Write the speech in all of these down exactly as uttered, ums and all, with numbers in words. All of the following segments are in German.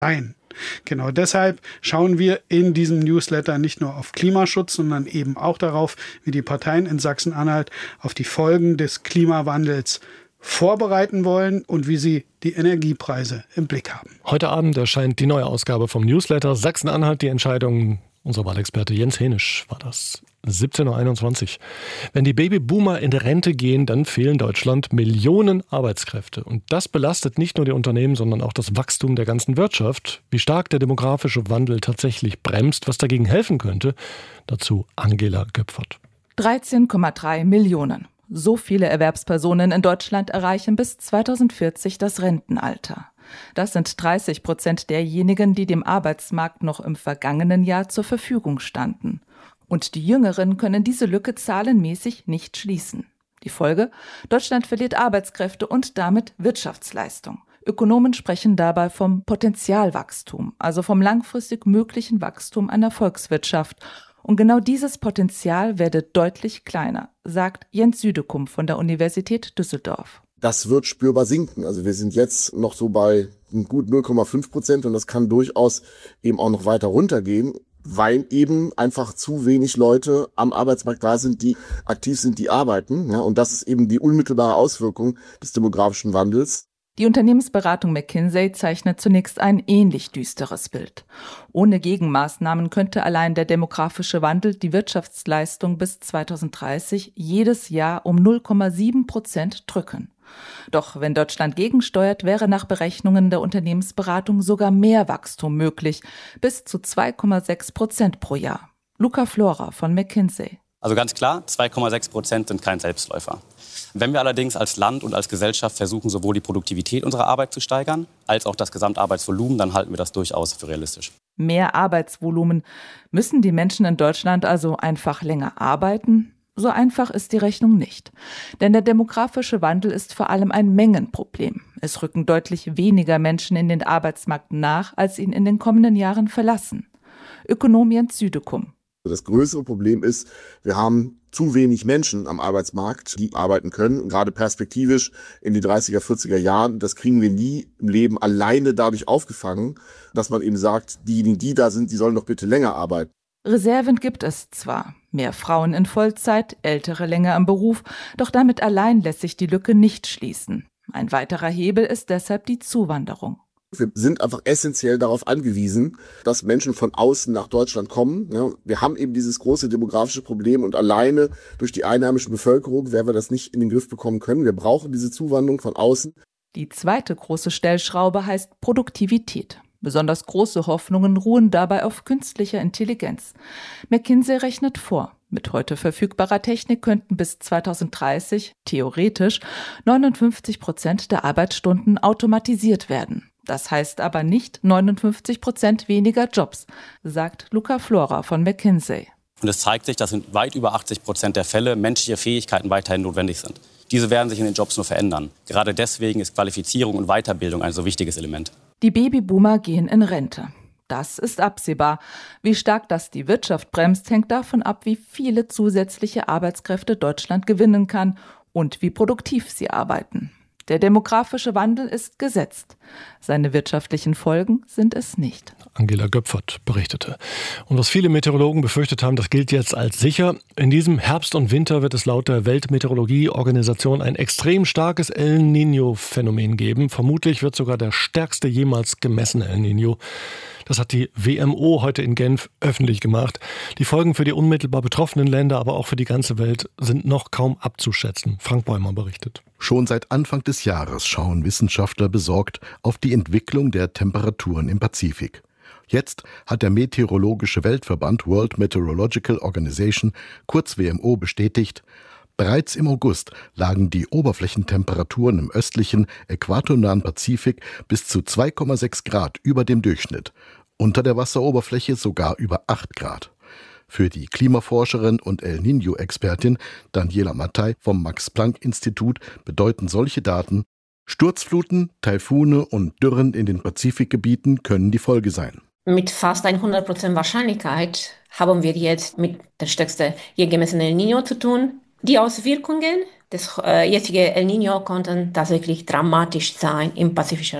Nein. Genau deshalb schauen wir in diesem Newsletter nicht nur auf Klimaschutz, sondern eben auch darauf, wie die Parteien in Sachsen-Anhalt auf die Folgen des Klimawandels vorbereiten wollen und wie sie die Energiepreise im Blick haben. Heute Abend erscheint die neue Ausgabe vom Newsletter Sachsen-Anhalt, die Entscheidung. Unser Wahlexperte Jens Hänisch war das. siebzehn Uhr einundzwanzig. Wenn die Babyboomer in Rente gehen, dann fehlen Deutschland Millionen Arbeitskräfte. Und das belastet nicht nur die Unternehmen, sondern auch das Wachstum der ganzen Wirtschaft. Wie stark der demografische Wandel tatsächlich bremst, was dagegen helfen könnte, dazu Angela Göpfert. dreizehn Komma drei Millionen. So viele Erwerbspersonen in Deutschland erreichen bis zweitausendvierzig das Rentenalter. Das sind dreißig Prozent derjenigen, die dem Arbeitsmarkt noch im vergangenen Jahr zur Verfügung standen. Und die Jüngeren können diese Lücke zahlenmäßig nicht schließen. Die Folge? Deutschland verliert Arbeitskräfte und damit Wirtschaftsleistung. Ökonomen sprechen dabei vom Potentialwachstum, also vom langfristig möglichen Wachstum einer Volkswirtschaft. Und genau dieses Potenzial werde deutlich kleiner, sagt Jens Südekum von der Universität Düsseldorf. Das wird spürbar sinken. Also wir sind jetzt noch so bei gut null Komma fünf Prozent und das kann durchaus eben auch noch weiter runtergehen, weil eben einfach zu wenig Leute am Arbeitsmarkt da sind, die aktiv sind, die arbeiten. Ja, und das ist eben die unmittelbare Auswirkung des demografischen Wandels. Die Unternehmensberatung McKinsey zeichnet zunächst ein ähnlich düsteres Bild. Ohne Gegenmaßnahmen könnte allein der demografische Wandel die Wirtschaftsleistung bis zweitausenddreißig jedes Jahr um null Komma sieben Prozent drücken. Doch wenn Deutschland gegensteuert, wäre nach Berechnungen der Unternehmensberatung sogar mehr Wachstum möglich, bis zu zwei Komma sechs Prozent pro Jahr. Luca Flora von McKinsey. Also ganz klar, zwei Komma sechs Prozent sind kein Selbstläufer. Wenn wir allerdings als Land und als Gesellschaft versuchen, sowohl die Produktivität unserer Arbeit zu steigern, als auch das Gesamtarbeitsvolumen, dann halten wir das durchaus für realistisch. Mehr Arbeitsvolumen. Müssen die Menschen in Deutschland also einfach länger arbeiten? So einfach ist die Rechnung nicht. Denn der demografische Wandel ist vor allem ein Mengenproblem. Es rücken deutlich weniger Menschen in den Arbeitsmarkt nach, als ihn in den kommenden Jahren verlassen. Ökonom Jens Südekum. Das größere Problem ist, wir haben zu wenig Menschen am Arbeitsmarkt, die arbeiten können. Gerade perspektivisch in den dreißiger, vierziger Jahren, das kriegen wir nie im Leben alleine dadurch aufgefangen, dass man eben sagt, diejenigen, die da sind, die sollen doch bitte länger arbeiten. Reserven gibt es zwar, mehr Frauen in Vollzeit, Ältere länger im Beruf, doch damit allein lässt sich die Lücke nicht schließen. Ein weiterer Hebel ist deshalb die Zuwanderung. Wir sind einfach essentiell darauf angewiesen, dass Menschen von außen nach Deutschland kommen. Ja, wir haben eben dieses große demografische Problem und alleine durch die einheimische Bevölkerung werden wir das nicht in den Griff bekommen können. Wir brauchen diese Zuwanderung von außen. Die zweite große Stellschraube heißt Produktivität. Besonders große Hoffnungen ruhen dabei auf künstlicher Intelligenz. McKinsey rechnet vor, mit heute verfügbarer Technik könnten bis zweitausenddreißig, theoretisch, neunundfünfzig Prozent der Arbeitsstunden automatisiert werden. Das heißt aber nicht neunundfünfzig Prozent weniger Jobs, sagt Luca Flora von McKinsey. Und es zeigt sich, dass in weit über achtzig Prozent der Fälle menschliche Fähigkeiten weiterhin notwendig sind. Diese werden sich in den Jobs nur verändern. Gerade deswegen ist Qualifizierung und Weiterbildung ein so wichtiges Element. Die Babyboomer gehen in Rente. Das ist absehbar. Wie stark das die Wirtschaft bremst, hängt davon ab, wie viele zusätzliche Arbeitskräfte Deutschland gewinnen kann und wie produktiv sie arbeiten. Der demografische Wandel ist gesetzt. Seine wirtschaftlichen Folgen sind es nicht. Angela Göpfert berichtete. Und was viele Meteorologen befürchtet haben, das gilt jetzt als sicher. In diesem Herbst und Winter wird es laut der Weltmeteorologieorganisation ein extrem starkes El Niño-Phänomen geben. Vermutlich wird sogar der stärkste jemals gemessene El Niño. Das hat die W M O heute in Genf öffentlich gemacht. Die Folgen für die unmittelbar betroffenen Länder, aber auch für die ganze Welt sind noch kaum abzuschätzen. Frank Bäumer berichtet. Schon seit Anfang des Jahres schauen Wissenschaftler besorgt auf die Entwicklung der Temperaturen im Pazifik. Jetzt hat der Meteorologische Weltverband World Meteorological Organization, kurz W M O, bestätigt, bereits im August lagen die Oberflächentemperaturen im östlichen, äquatornahen Pazifik bis zu zwei Komma sechs Grad über dem Durchschnitt, unter der Wasseroberfläche sogar über acht Grad. Für die Klimaforscherin und El Niño-Expertin Daniela Mattei vom Max-Planck-Institut bedeuten solche Daten, Sturzfluten, Taifune und Dürren in den Pazifikgebieten können die Folge sein. Mit fast hundert Prozent Wahrscheinlichkeit haben wir jetzt mit der stärksten je gemessenen El Niño zu tun. Die Auswirkungen des äh, jetzigen El Niño konnten tatsächlich dramatisch sein im pazifischen Raum.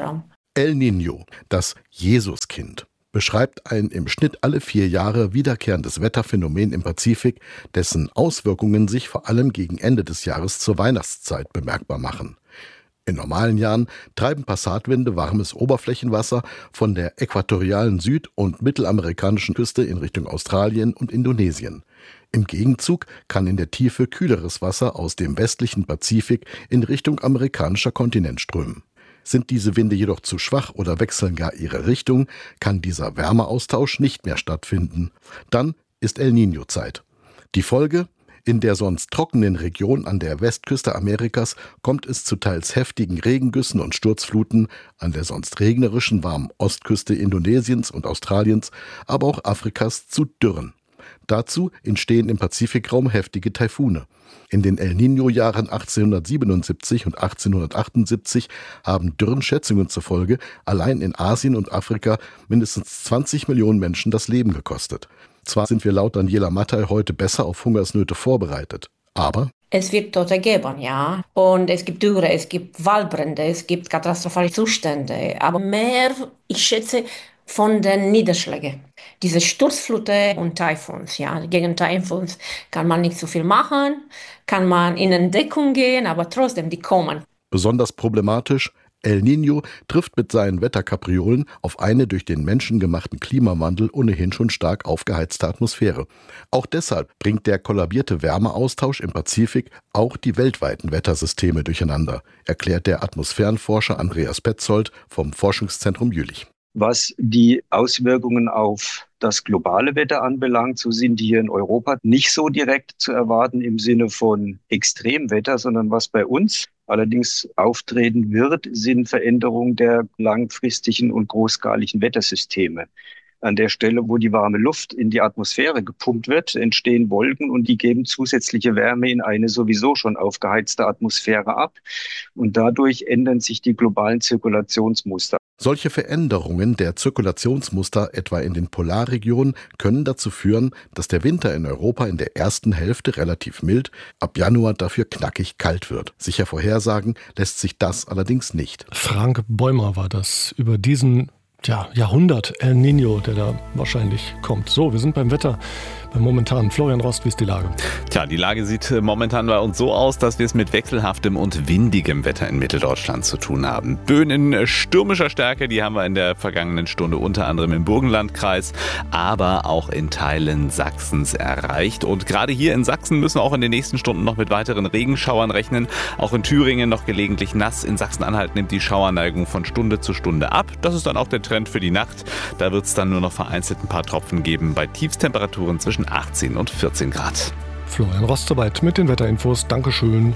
El Niño, das Jesuskind, beschreibt ein im Schnitt alle vier Jahre wiederkehrendes Wetterphänomen im Pazifik, dessen Auswirkungen sich vor allem gegen Ende des Jahres zur Weihnachtszeit bemerkbar machen. In normalen Jahren treiben Passatwinde warmes Oberflächenwasser von der äquatorialen Süd- und mittelamerikanischen Küste in Richtung Australien und Indonesien. Im Gegenzug kann in der Tiefe kühleres Wasser aus dem westlichen Pazifik in Richtung amerikanischer Kontinent strömen. Sind diese Winde jedoch zu schwach oder wechseln gar ihre Richtung, kann dieser Wärmeaustausch nicht mehr stattfinden. Dann ist El Niño-Zeit. Die Folge? In der sonst trockenen Region an der Westküste Amerikas kommt es zu teils heftigen Regengüssen und Sturzfluten, an der sonst regnerischen warmen Ostküste Indonesiens und Australiens, aber auch Afrikas zu Dürren. Dazu entstehen im Pazifikraum heftige Taifune. In den El Niño-Jahren achtzehnhundertsiebenundsiebzig und achtzehnhundertachtundsiebzig haben Dürrenschätzungen zufolge allein in Asien und Afrika mindestens zwanzig Millionen Menschen das Leben gekostet. Zwar sind wir laut Daniela Mattei heute besser auf Hungersnöte vorbereitet, aber es wird Tote geben, ja. Und es gibt Dürre, es gibt Waldbrände, es gibt katastrophale Zustände. Aber mehr, ich schätze, von den Niederschlägen. Diese Sturzfluten und Taifuns, ja. Gegen Taifuns kann man nicht so viel machen, kann man in Entdeckung gehen, aber trotzdem, die kommen. Besonders problematisch: El Niño trifft mit seinen Wetterkapriolen auf eine durch den menschengemachten Klimawandel ohnehin schon stark aufgeheizte Atmosphäre. Auch deshalb bringt der kollabierte Wärmeaustausch im Pazifik auch die weltweiten Wettersysteme durcheinander, erklärt der Atmosphärenforscher Andreas Petzold vom Forschungszentrum Jülich. Was die Auswirkungen auf das globale Wetter anbelangt, so sind die hier in Europa nicht so direkt zu erwarten im Sinne von Extremwetter, sondern was bei uns allerdings auftreten wird, sind Veränderungen der langfristigen und großskaligen Wettersysteme. An der Stelle, wo die warme Luft in die Atmosphäre gepumpt wird, entstehen Wolken und die geben zusätzliche Wärme in eine sowieso schon aufgeheizte Atmosphäre ab. Und dadurch ändern sich die globalen Zirkulationsmuster. Solche Veränderungen der Zirkulationsmuster etwa in den Polarregionen können dazu führen, dass der Winter in Europa in der ersten Hälfte relativ mild, ab Januar dafür knackig kalt wird. Sicher vorhersagen lässt sich das allerdings nicht. Frank Bäumer war das über diesen ja, Jahrhundert El Niño, der da wahrscheinlich kommt. So, wir sind beim Wetter, beim momentanen. Florian Rost, wie ist die Lage? Tja, die Lage sieht momentan bei uns so aus, dass wir es mit wechselhaftem und windigem Wetter in Mitteldeutschland zu tun haben. Böen in stürmischer Stärke, die haben wir in der vergangenen Stunde unter anderem im Burgenlandkreis, aber auch in Teilen Sachsens erreicht. Und gerade hier in Sachsen müssen wir auch in den nächsten Stunden noch mit weiteren Regenschauern rechnen. Auch in Thüringen noch gelegentlich nass. In Sachsen-Anhalt nimmt die Schauerneigung von Stunde zu Stunde ab. Das ist dann auch der Trend für die Nacht. Da wird es dann nur noch vereinzelt ein paar Tropfen geben bei Tiefstemperaturen zwischen achtzehn und vierzehn Grad. Florian Rost soweit mit den Wetterinfos. Dankeschön.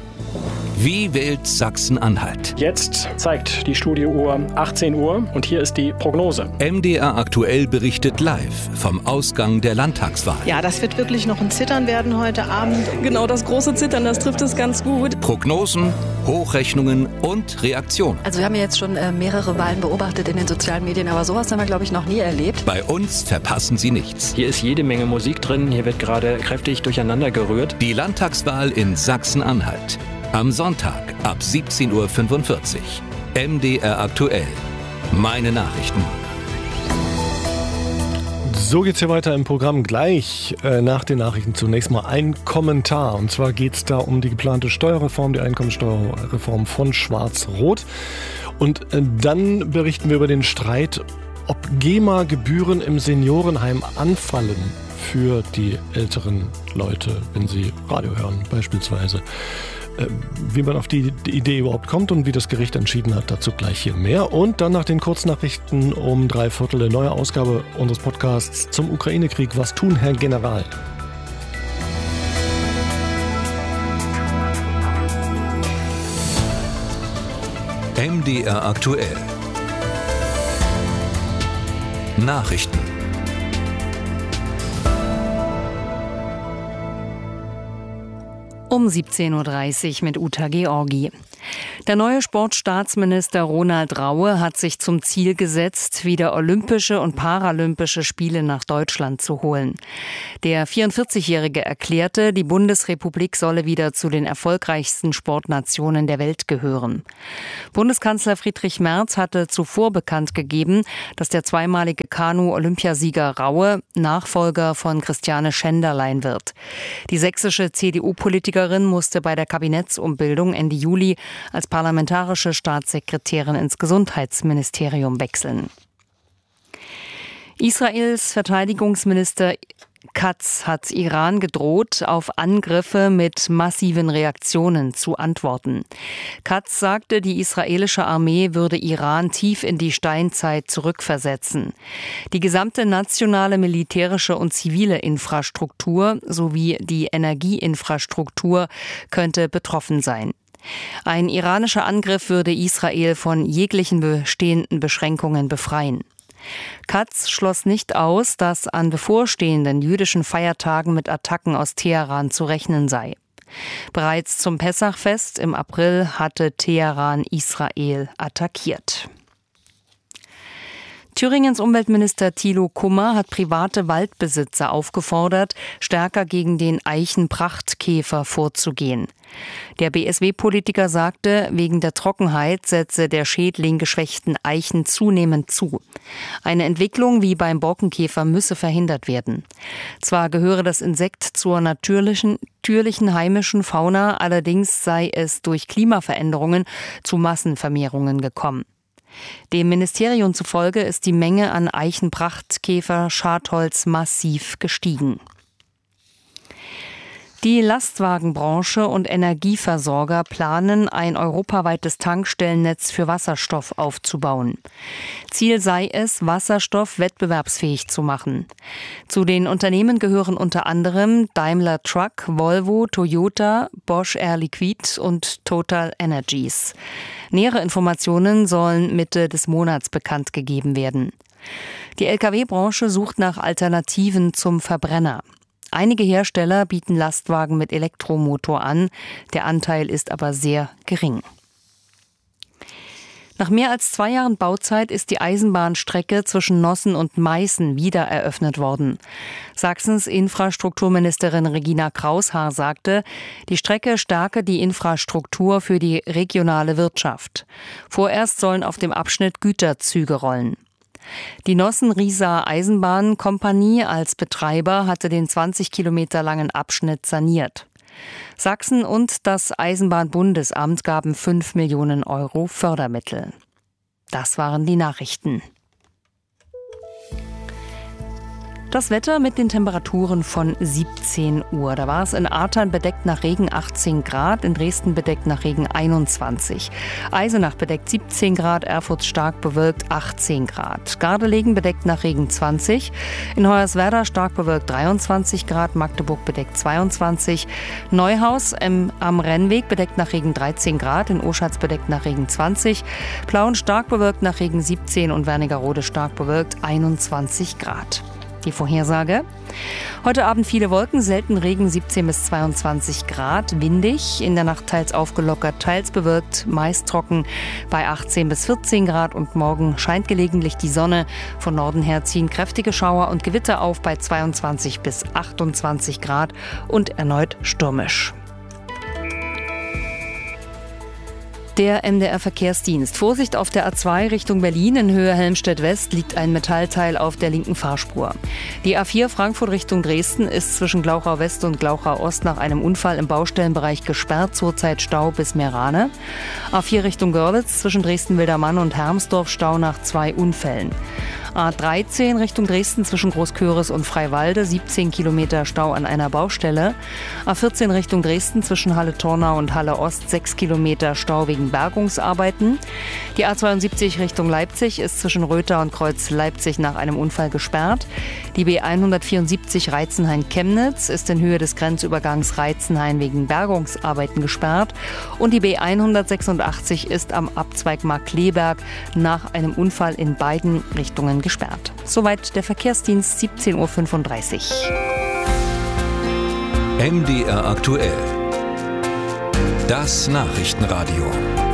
Wie wählt Sachsen-Anhalt? Jetzt zeigt die Studiouhr achtzehn Uhr und hier ist die Prognose. M D R aktuell berichtet live vom Ausgang der Landtagswahl. Ja, das wird wirklich noch ein Zittern werden heute Abend. Genau, das große Zittern, das trifft es ganz gut. Prognosen, Hochrechnungen und Reaktionen. Also wir haben ja jetzt schon äh, mehrere Wahlen beobachtet in den sozialen Medien, aber sowas haben wir, glaube ich, noch nie erlebt. Bei uns verpassen Sie nichts. Hier ist jede Menge Musik drin, hier wird gerade kräftig durcheinander gerührt. Die Landtagswahl in Sachsen-Anhalt. Am Sonntag ab siebzehn Uhr fünfundvierzig. M D R aktuell. Meine Nachrichten. So geht's hier weiter im Programm. Gleich äh, nach den Nachrichten zunächst mal ein Kommentar. Und zwar geht's da um die geplante Steuerreform, die Einkommensteuerreform von Schwarz-Rot. Und äh, dann berichten wir über den Streit, ob GEMA-Gebühren im Seniorenheim anfallen für die älteren Leute, wenn sie Radio hören beispielsweise. Wie man auf die Idee überhaupt kommt und wie das Gericht entschieden hat, dazu gleich hier mehr. Und dann nach den Kurznachrichten um drei Viertel eine neue Ausgabe unseres Podcasts zum Ukraine-Krieg. Was tun, Herr General? M D R aktuell. Nachrichten. Um siebzehn Uhr dreißig mit Uta Georgi. Der neue Sportstaatsminister Ronald Raue hat sich zum Ziel gesetzt, wieder Olympische und Paralympische Spiele nach Deutschland zu holen. Der vierundvierzigjährige erklärte, die Bundesrepublik solle wieder zu den erfolgreichsten Sportnationen der Welt gehören. Bundeskanzler Friedrich Merz hatte zuvor bekannt gegeben, dass der zweimalige Kanu-Olympiasieger Raue Nachfolger von Christiane Schenderlein wird. Die sächsische C D U-Politikerin musste bei der Kabinettsumbildung Ende Juli als parlamentarische Staatssekretärin ins Gesundheitsministerium wechseln. Israels Verteidigungsminister Katz hat Iran gedroht, auf Angriffe mit massiven Reaktionen zu antworten. Katz sagte, die israelische Armee würde Iran tief in die Steinzeit zurückversetzen. Die gesamte nationale militärische und zivile Infrastruktur sowie die Energieinfrastruktur könnte betroffen sein. Ein iranischer Angriff würde Israel von jeglichen bestehenden Beschränkungen befreien. Katz schloss nicht aus, dass an bevorstehenden jüdischen Feiertagen mit Attacken aus Teheran zu rechnen sei. Bereits zum Pessachfest im April hatte Teheran Israel attackiert. Thüringens Umweltminister Thilo Kummer hat private Waldbesitzer aufgefordert, stärker gegen den Eichenprachtkäfer vorzugehen. Der B S W-Politiker sagte, wegen der Trockenheit setze der Schädling geschwächten Eichen zunehmend zu. Eine Entwicklung wie beim Borkenkäfer müsse verhindert werden. Zwar gehöre das Insekt zur natürlichen, natürlichen heimischen Fauna, allerdings sei es durch Klimaveränderungen zu Massenvermehrungen gekommen. Dem Ministerium zufolge ist die Menge an Eichenprachtkäfer-Schadholz massiv gestiegen. Die Lastwagenbranche und Energieversorger planen, ein europaweites Tankstellennetz für Wasserstoff aufzubauen. Ziel sei es, Wasserstoff wettbewerbsfähig zu machen. Zu den Unternehmen gehören unter anderem Daimler Truck, Volvo, Toyota, Bosch Air Liquide und Total Energies. Nähere Informationen sollen Mitte des Monats bekannt gegeben werden. Die L K W-Branche sucht nach Alternativen zum Verbrenner. Einige Hersteller bieten Lastwagen mit Elektromotor an, der Anteil ist aber sehr gering. Nach mehr als zwei Jahren Bauzeit ist die Eisenbahnstrecke zwischen Nossen und Meißen wieder eröffnet worden. Sachsens Infrastrukturministerin Regina Kraushaar sagte, die Strecke stärke die Infrastruktur für die regionale Wirtschaft. Vorerst sollen auf dem Abschnitt Güterzüge rollen. Die Nossen-Rieser Eisenbahnkompanie als Betreiber hatte den zwanzig Kilometer langen Abschnitt saniert. Sachsen und das Eisenbahnbundesamt gaben fünf Millionen Euro Fördermittel. Das waren die Nachrichten. Das Wetter mit den Temperaturen von siebzehn Uhr. Da war es in Artern bedeckt nach Regen achtzehn Grad, in Dresden bedeckt nach Regen einundzwanzig. Eisenach bedeckt siebzehn Grad, Erfurt stark bewölkt achtzehn Grad. Gardelegen bedeckt nach Regen zwanzig, in Hoyerswerda stark bewölkt dreiundzwanzig Grad, Magdeburg bedeckt zweiundzwanzig. Neuhaus im, am Rennweg bedeckt nach Regen dreizehn Grad, in Oschatz bedeckt nach Regen zwanzig. Plauen stark bewölkt nach Regen siebzehn und Wernigerode stark bewölkt einundzwanzig Grad. Die Vorhersage. Heute Abend viele Wolken, selten Regen, siebzehn bis zweiundzwanzig Grad, windig, in der Nacht teils aufgelockert, teils bewölkt, meist trocken bei achtzehn bis vierzehn Grad und morgen scheint gelegentlich die Sonne. Von Norden her ziehen kräftige Schauer und Gewitter auf bei zweiundzwanzig bis achtundzwanzig Grad und erneut stürmisch. Der M D R-Verkehrsdienst. Vorsicht auf der A zwei Richtung Berlin in Höhe Helmstedt-West liegt ein Metallteil auf der linken Fahrspur. Die A vier Frankfurt Richtung Dresden ist zwischen Glauchau West und Glauchau Ost nach einem Unfall im Baustellenbereich gesperrt, zurzeit Stau bis Meerane. A vier Richtung Görlitz zwischen Dresden-Wildermann und Hermsdorf Stau nach zwei Unfällen. A dreizehn Richtung Dresden zwischen Großköris und Freiwalde, siebzehn Kilometer Stau an einer Baustelle. A vierzehn Richtung Dresden zwischen Halle-Tornau und Halle-Ost, sechs Kilometer Stau wegen Bergungsarbeiten. Die A zweiundsiebzig Richtung Leipzig ist zwischen Röther und Kreuz Leipzig nach einem Unfall gesperrt. Die B hundertvierundsiebzig Reizenhain-Chemnitz ist in Höhe des Grenzübergangs Reizenhain wegen Bergungsarbeiten gesperrt. Und die B hundertsechsundachtzig ist am Abzweig Markkleeberg nach einem Unfall in beiden Richtungen gesperrt. Soweit der Verkehrsdienst, siebzehn Uhr fünfunddreißig. M D R aktuell. Das Nachrichtenradio.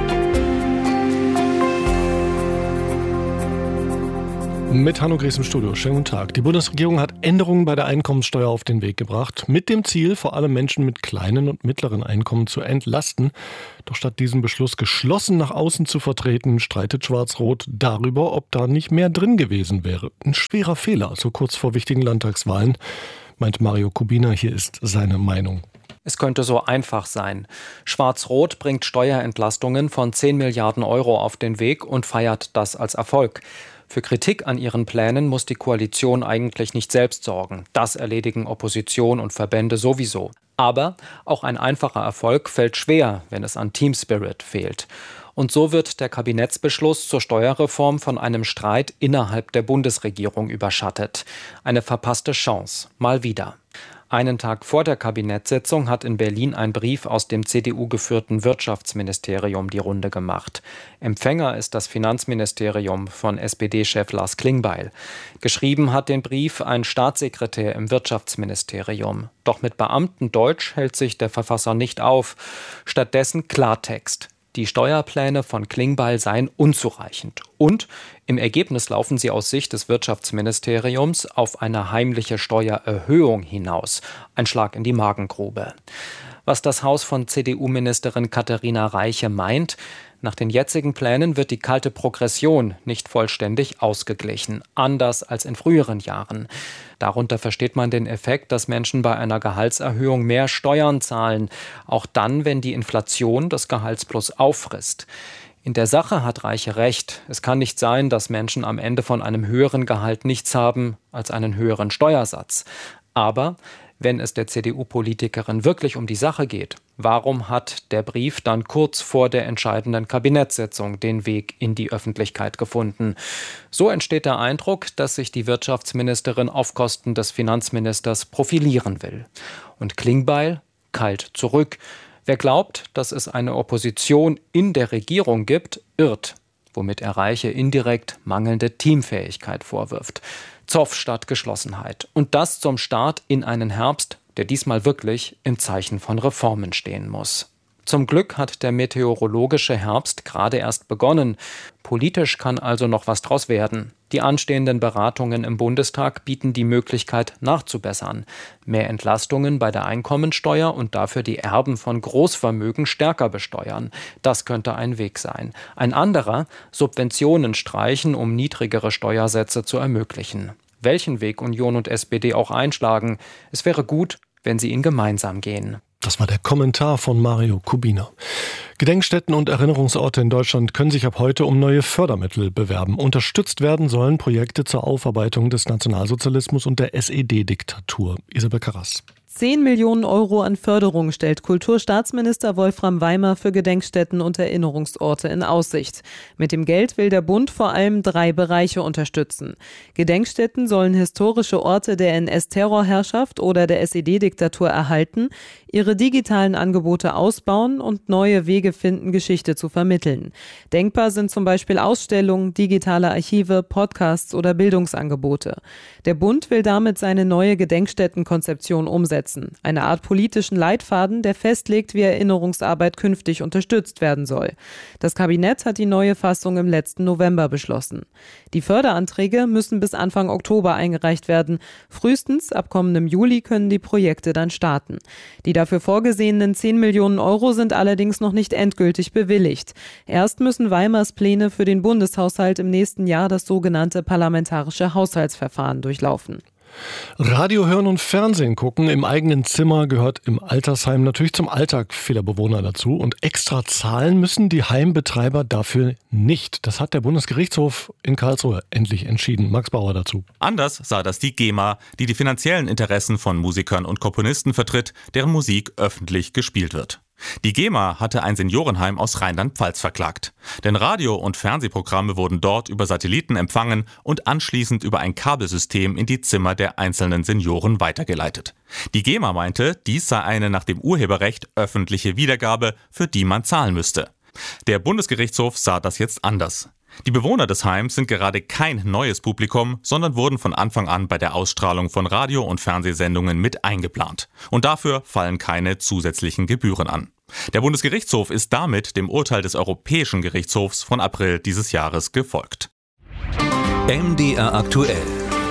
Mit Hanno Gries im Studio. Schönen guten Tag. Die Bundesregierung hat Änderungen bei der Einkommensteuer auf den Weg gebracht, mit dem Ziel, vor allem Menschen mit kleinen und mittleren Einkommen zu entlasten. Doch statt diesen Beschluss geschlossen nach außen zu vertreten, streitet Schwarz-Rot darüber, ob da nicht mehr drin gewesen wäre. Ein schwerer Fehler, so kurz vor wichtigen Landtagswahlen, meint Mario Kubina. Hier ist seine Meinung. Es könnte so einfach sein. Schwarz-Rot bringt Steuerentlastungen von zehn Milliarden Euro auf den Weg und feiert das als Erfolg. Für Kritik an ihren Plänen muss die Koalition eigentlich nicht selbst sorgen. Das erledigen Opposition und Verbände sowieso. Aber auch ein einfacher Erfolg fällt schwer, wenn es an Teamspirit fehlt. Und so wird der Kabinettsbeschluss zur Steuerreform von einem Streit innerhalb der Bundesregierung überschattet. Eine verpasste Chance. Mal wieder. Einen Tag vor der Kabinettssitzung hat in Berlin ein Brief aus dem C D U-geführten Wirtschaftsministerium die Runde gemacht. Empfänger ist das Finanzministerium von S P D-Chef Lars Klingbeil. Geschrieben hat den Brief ein Staatssekretär im Wirtschaftsministerium. Doch mit Beamtendeutsch hält sich der Verfasser nicht auf. Stattdessen Klartext. Die Steuerpläne von Klingbeil seien unzureichend. Und im Ergebnis laufen sie aus Sicht des Wirtschaftsministeriums auf eine heimliche Steuererhöhung hinaus. Ein Schlag in die Magengrube. Was das Haus von C D U-Ministerin Katharina Reiche meint: Nach den jetzigen Plänen wird die kalte Progression nicht vollständig ausgeglichen, anders als in früheren Jahren. Darunter versteht man den Effekt, dass Menschen bei einer Gehaltserhöhung mehr Steuern zahlen, auch dann, wenn die Inflation das Gehaltsplus auffrisst. In der Sache hat Reiche recht. Es kann nicht sein, dass Menschen am Ende von einem höheren Gehalt nichts haben als einen höheren Steuersatz. Aber wenn es der C D U-Politikerin wirklich um die Sache geht, warum hat der Brief dann kurz vor der entscheidenden Kabinettssitzung den Weg in die Öffentlichkeit gefunden? So entsteht der Eindruck, dass sich die Wirtschaftsministerin auf Kosten des Finanzministers profilieren will. Und Klingbeil kalt zurück. Wer glaubt, dass es eine Opposition in der Regierung gibt, irrt, womit er Reiche indirekt mangelnde Teamfähigkeit vorwirft. Zoff statt Geschlossenheit. Und das zum Start in einen Herbst, der diesmal wirklich im Zeichen von Reformen stehen muss. Zum Glück hat der meteorologische Herbst gerade erst begonnen. Politisch kann also noch was draus werden. Die anstehenden Beratungen im Bundestag bieten die Möglichkeit, nachzubessern. Mehr Entlastungen bei der Einkommensteuer und dafür die Erben von Großvermögen stärker besteuern. Das könnte ein Weg sein. Ein anderer: Subventionen streichen, um niedrigere Steuersätze zu ermöglichen. Welchen Weg Union und S P D auch einschlagen, es wäre gut, wenn sie ihn gemeinsam gehen. Das war der Kommentar von Mario Kubina. Gedenkstätten und Erinnerungsorte in Deutschland können sich ab heute um neue Fördermittel bewerben. Unterstützt werden sollen Projekte zur Aufarbeitung des Nationalsozialismus und der S E D-Diktatur. Isabel Karras. zehn Millionen Euro an Förderung stellt Kulturstaatsminister Wolfram Weimer für Gedenkstätten und Erinnerungsorte in Aussicht. Mit dem Geld will der Bund vor allem drei Bereiche unterstützen. Gedenkstätten sollen historische Orte der N S-Terrorherrschaft oder der S E D-Diktatur erhalten, ihre digitalen Angebote ausbauen und neue Wege finden, Geschichte zu vermitteln. Denkbar sind zum Beispiel Ausstellungen, digitale Archive, Podcasts oder Bildungsangebote. Der Bund will damit seine neue Gedenkstättenkonzeption umsetzen. Eine Art politischen Leitfaden, der festlegt, wie Erinnerungsarbeit künftig unterstützt werden soll. Das Kabinett hat die neue Fassung im letzten November beschlossen. Die Förderanträge müssen bis Anfang Oktober eingereicht werden. Frühestens ab kommendem Juli können die Projekte dann starten. Die dafür vorgesehenen zehn Millionen Euro sind allerdings noch nicht endgültig bewilligt. Erst müssen Weimars Pläne für den Bundeshaushalt im nächsten Jahr das sogenannte parlamentarische Haushaltsverfahren durchlaufen. Radio hören und Fernsehen gucken im eigenen Zimmer gehört im Altersheim natürlich zum Alltag vieler Bewohner dazu. Und extra zahlen müssen die Heimbetreiber dafür nicht. Das hat der Bundesgerichtshof in Karlsruhe endlich entschieden. Max Bauer dazu. Anders sah das die GEMA, die die finanziellen Interessen von Musikern und Komponisten vertritt, deren Musik öffentlich gespielt wird. Die GEMA hatte ein Seniorenheim aus Rheinland-Pfalz verklagt. Denn Radio- und Fernsehprogramme wurden dort über Satelliten empfangen und anschließend über ein Kabelsystem in die Zimmer der einzelnen Senioren weitergeleitet. Die GEMA meinte, dies sei eine nach dem Urheberrecht öffentliche Wiedergabe, für die man zahlen müsste. Der Bundesgerichtshof sah das jetzt anders. Die Bewohner des Heims sind gerade kein neues Publikum, sondern wurden von Anfang an bei der Ausstrahlung von Radio- und Fernsehsendungen mit eingeplant. Und dafür fallen keine zusätzlichen Gebühren an. Der Bundesgerichtshof ist damit dem Urteil des Europäischen Gerichtshofs von April dieses Jahres gefolgt. M D R aktuell.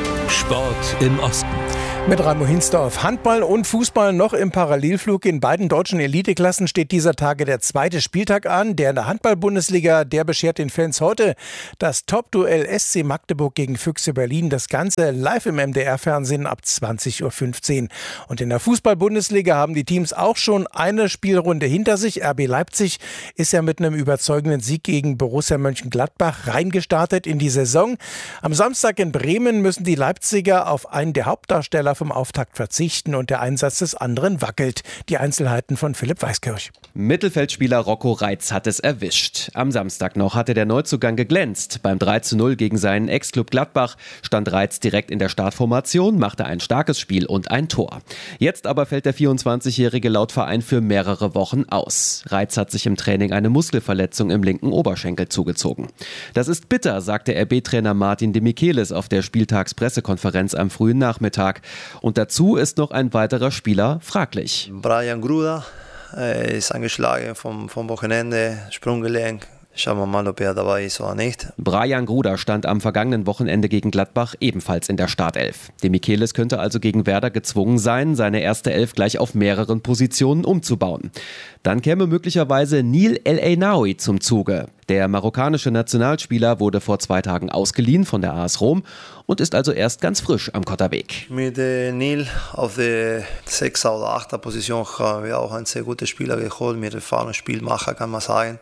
Sport im Osten. Mit Raimo Hinsdorf. Handball und Fußball noch im Parallelflug. In beiden deutschen Eliteklassen steht dieser Tage der zweite Spieltag an. Der in der Handball-Bundesliga, der beschert den Fans heute das Top-Duell S C Magdeburg gegen Füchse Berlin. Das Ganze live im M D R-Fernsehen ab zwanzig Uhr fünfzehn. Und in der Fußball-Bundesliga haben die Teams auch schon eine Spielrunde hinter sich. R B Leipzig ist ja mit einem überzeugenden Sieg gegen Borussia Mönchengladbach reingestartet in die Saison. Am Samstag in Bremen müssen die Leipziger auf einen der Hauptdarsteller vom Auftakt verzichten und der Einsatz des anderen wackelt. Die Einzelheiten von Philipp Weiskirch. Mittelfeldspieler Rocco Reitz hat es erwischt. Am Samstag noch hatte der Neuzugang geglänzt. Beim drei zu null gegen seinen Ex-Club Gladbach stand Reitz direkt in der Startformation, machte ein starkes Spiel und ein Tor. Jetzt aber fällt der vierundzwanzigjährige laut Verein für mehrere Wochen aus. Reitz hat sich im Training eine Muskelverletzung im linken Oberschenkel zugezogen. Das ist bitter, sagte R B-Trainer Martin de Michelis auf der Spieltagspressekonferenz am frühen Nachmittag. Und dazu ist noch ein weiterer Spieler fraglich. Brian Gruda äh, ist angeschlagen vom, vom Wochenende, Sprunggelenk. Schauen wir mal, ob er dabei ist oder nicht. Brian Gruda stand am vergangenen Wochenende gegen Gladbach ebenfalls in der Startelf. De Michelis könnte also gegen Werder gezwungen sein, seine erste Elf gleich auf mehreren Positionen umzubauen. Dann käme möglicherweise Neil El Ainaoui zum Zuge. Der marokkanische Nationalspieler wurde vor zwei Tagen ausgeliehen von der A S Rom und ist also erst ganz frisch am Kotterweg. Mit äh, Neil auf der sechster oder achter Position haben wir auch einen sehr guten Spieler geholt, mit erfahrenem Spielmacher, kann man sagen.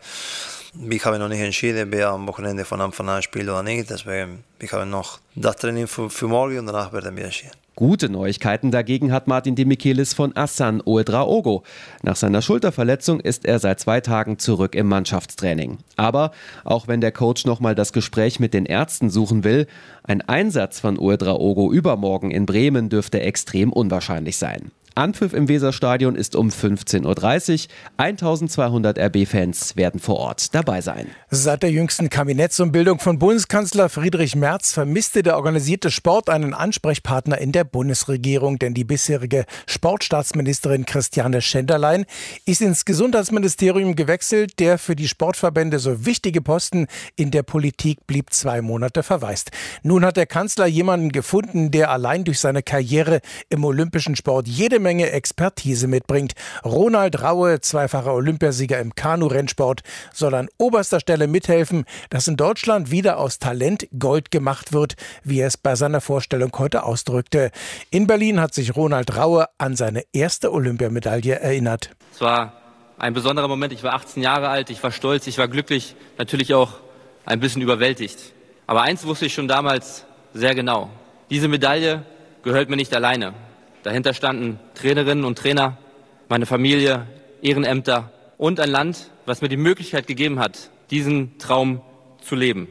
Ich habe noch nicht entschieden, wer am Wochenende von Anfang an spielt oder nicht. Deswegen ich habe noch das Training für, für morgen und danach werden wir entschieden. Gute Neuigkeiten dagegen hat Martin de Michelis von Hassan Ouedraogo. Nach seiner Schulterverletzung ist er seit zwei Tagen zurück im Mannschaftstraining. Aber auch wenn der Coach nochmal das Gespräch mit den Ärzten suchen will, ein Einsatz von Ouedraogo übermorgen in Bremen dürfte extrem unwahrscheinlich sein. Anpfiff im Weserstadion ist um fünfzehn Uhr dreißig. eintausendzweihundert R B-Fans werden vor Ort dabei sein. Seit der jüngsten Kabinettsumbildung von Bundeskanzler Friedrich Merz vermisste der organisierte Sport einen Ansprechpartner in der Bundesregierung. Denn die bisherige Sportstaatsministerin Christiane Schenderlein ist ins Gesundheitsministerium gewechselt. Der für die Sportverbände so wichtige Posten in der Politik blieb zwei Monate verwaist. Nun hat der Kanzler jemanden gefunden, der allein durch seine Karriere im olympischen Sport jede Menge Expertise mitbringt. Ronald Raue, zweifacher Olympiasieger im Kanu-Rennsport, soll an oberster Stelle mithelfen, dass in Deutschland wieder aus Talent Gold gemacht wird, wie er es bei seiner Vorstellung heute ausdrückte. In Berlin hat sich Ronald Raue an seine erste Olympiamedaille erinnert. Es war ein besonderer Moment. Ich war achtzehn Jahre alt, ich war stolz, ich war glücklich, natürlich auch ein bisschen überwältigt. Aber eins wusste ich schon damals sehr genau. Diese Medaille gehört mir nicht alleine. Dahinter standen Trainerinnen und Trainer, meine Familie, Ehrenämter und ein Land, was mir die Möglichkeit gegeben hat, diesen Traum zu leben.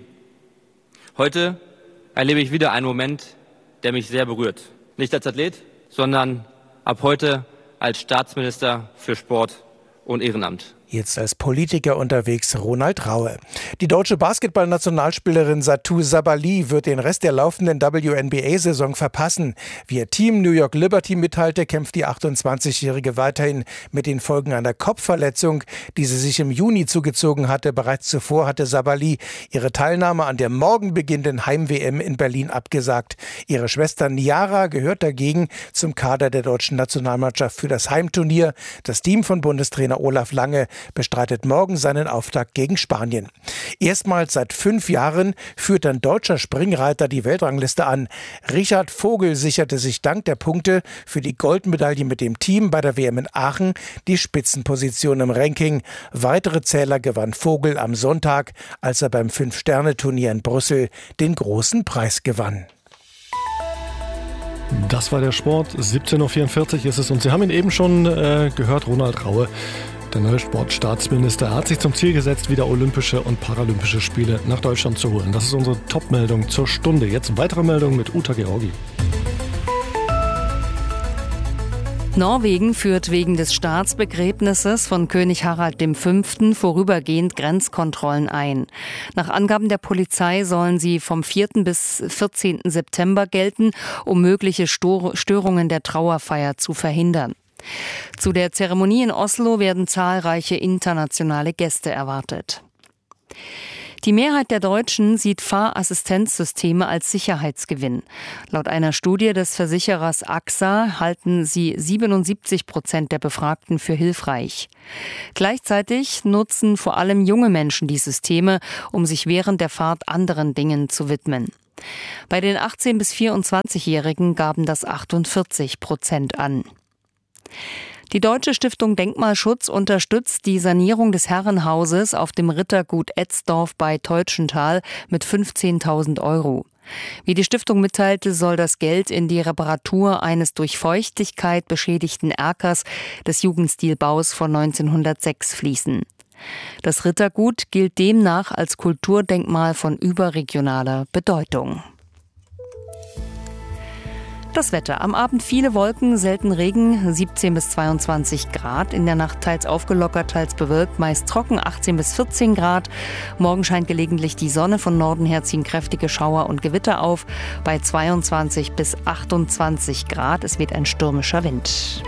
Heute erlebe ich wieder einen Moment, der mich sehr berührt. Nicht als Athlet, sondern ab heute als Staatsminister für Sport und Ehrenamt. Jetzt als Politiker unterwegs Ronald Raue. Die deutsche Basketball-Nationalspielerin Satou Sabali wird den Rest der laufenden W N B A-Saison verpassen. Wie ihr Team New York Liberty mitteilte, kämpft die achtundzwanzigjährige weiterhin mit den Folgen einer Kopfverletzung, die sie sich im Juni zugezogen hatte. Bereits zuvor hatte Sabali ihre Teilnahme an der morgen beginnenden Heim-W M in Berlin abgesagt. Ihre Schwester Niara gehört dagegen zum Kader der deutschen Nationalmannschaft für das Heimturnier. Das Team von Bundestrainer Olaf Lange bestreitet morgen seinen Auftakt gegen Spanien. Erstmals seit fünf Jahren führt ein deutscher Springreiter die Weltrangliste an. Richard Vogel sicherte sich dank der Punkte für die Goldmedaille mit dem Team bei der W M in Aachen die Spitzenposition im Ranking. Weitere Zähler gewann Vogel am Sonntag, als er beim Fünf-Sterne-Turnier in Brüssel den großen Preis gewann. Das war der Sport. siebzehn Uhr vierundvierzig ist es und Sie haben ihn eben schon äh, gehört, Ronald Raue. Der neue Sportstaatsminister hat sich zum Ziel gesetzt, wieder Olympische und Paralympische Spiele nach Deutschland zu holen. Das ist unsere Top-Meldung zur Stunde. Jetzt weitere Meldung mit Uta Georgi. Norwegen führt wegen des Staatsbegräbnisses von König Harald der Fünfte vorübergehend Grenzkontrollen ein. Nach Angaben der Polizei sollen sie vom vierten bis vierzehnten September gelten, um mögliche Störungen der Trauerfeier zu verhindern. Zu der Zeremonie in Oslo werden zahlreiche internationale Gäste erwartet. Die Mehrheit der Deutschen sieht Fahrassistenzsysteme als Sicherheitsgewinn. Laut einer Studie des Versicherers A X A halten sie siebenundsiebzig Prozent der Befragten für hilfreich. Gleichzeitig nutzen vor allem junge Menschen die Systeme, um sich während der Fahrt anderen Dingen zu widmen. Bei den achtzehn- bis vierundzwanzigjährigen gaben das achtundvierzig Prozent an. Die Deutsche Stiftung Denkmalschutz unterstützt die Sanierung des Herrenhauses auf dem Rittergut Etzdorf bei Teutschenthal mit fünfzehntausend Euro. Wie die Stiftung mitteilte, soll das Geld in die Reparatur eines durch Feuchtigkeit beschädigten Erkers des Jugendstilbaus von neunzehnhundertsechs fließen. Das Rittergut gilt demnach als Kulturdenkmal von überregionaler Bedeutung. Das Wetter. Am Abend viele Wolken, selten Regen, siebzehn bis zweiundzwanzig Grad. In der Nacht teils aufgelockert, teils bewölkt, meist trocken, achtzehn bis vierzehn Grad. Morgen scheint gelegentlich die Sonne. Von Norden her ziehen kräftige Schauer und Gewitter auf. Bei zweiundzwanzig bis achtundzwanzig Grad. Es weht ein stürmischer Wind.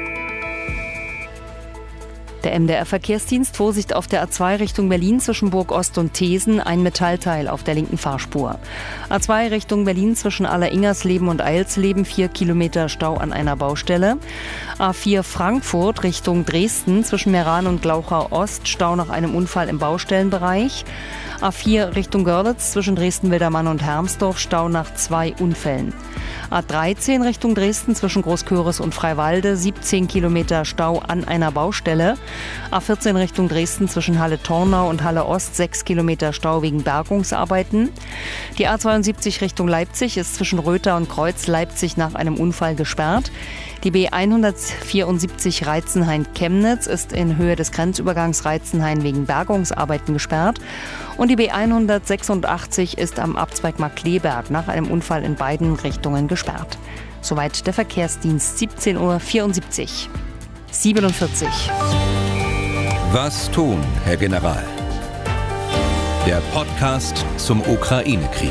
Der M D R-Verkehrsdienst, Vorsicht auf der A zwei Richtung Berlin zwischen Burg Ost und Thesen, ein Metallteil auf der linken Fahrspur. A zwei Richtung Berlin zwischen Alleringersleben und Eilsleben, vier Kilometer Stau an einer Baustelle. A vier Frankfurt Richtung Dresden zwischen Meran und Glauchau Ost, Stau nach einem Unfall im Baustellenbereich. A vier Richtung Görlitz zwischen Dresden-Wildermann und Hermsdorf, Stau nach zwei Unfällen. A dreizehn Richtung Dresden zwischen Großköris und Freiwalde, siebzehn Kilometer Stau an einer Baustelle. A vierzehn Richtung Dresden zwischen Halle-Tornau und Halle-Ost, sechs Kilometer Stau wegen Bergungsarbeiten. Die A zweiundsiebzig Richtung Leipzig ist zwischen Röther und Kreuz Leipzig nach einem Unfall gesperrt. Die B hundertvierundsiebzig Reizenhain-Chemnitz ist in Höhe des Grenzübergangs Reizenhain wegen Bergungsarbeiten gesperrt. Und die B hundertsechsundachtzig ist am Abzweig Markkleeberg nach einem Unfall in beiden Richtungen gesperrt. Soweit der Verkehrsdienst, siebzehn Uhr vierundsiebzig. siebenundvierzig. Was tun, Herr General? Der Podcast zum Ukraine-Krieg.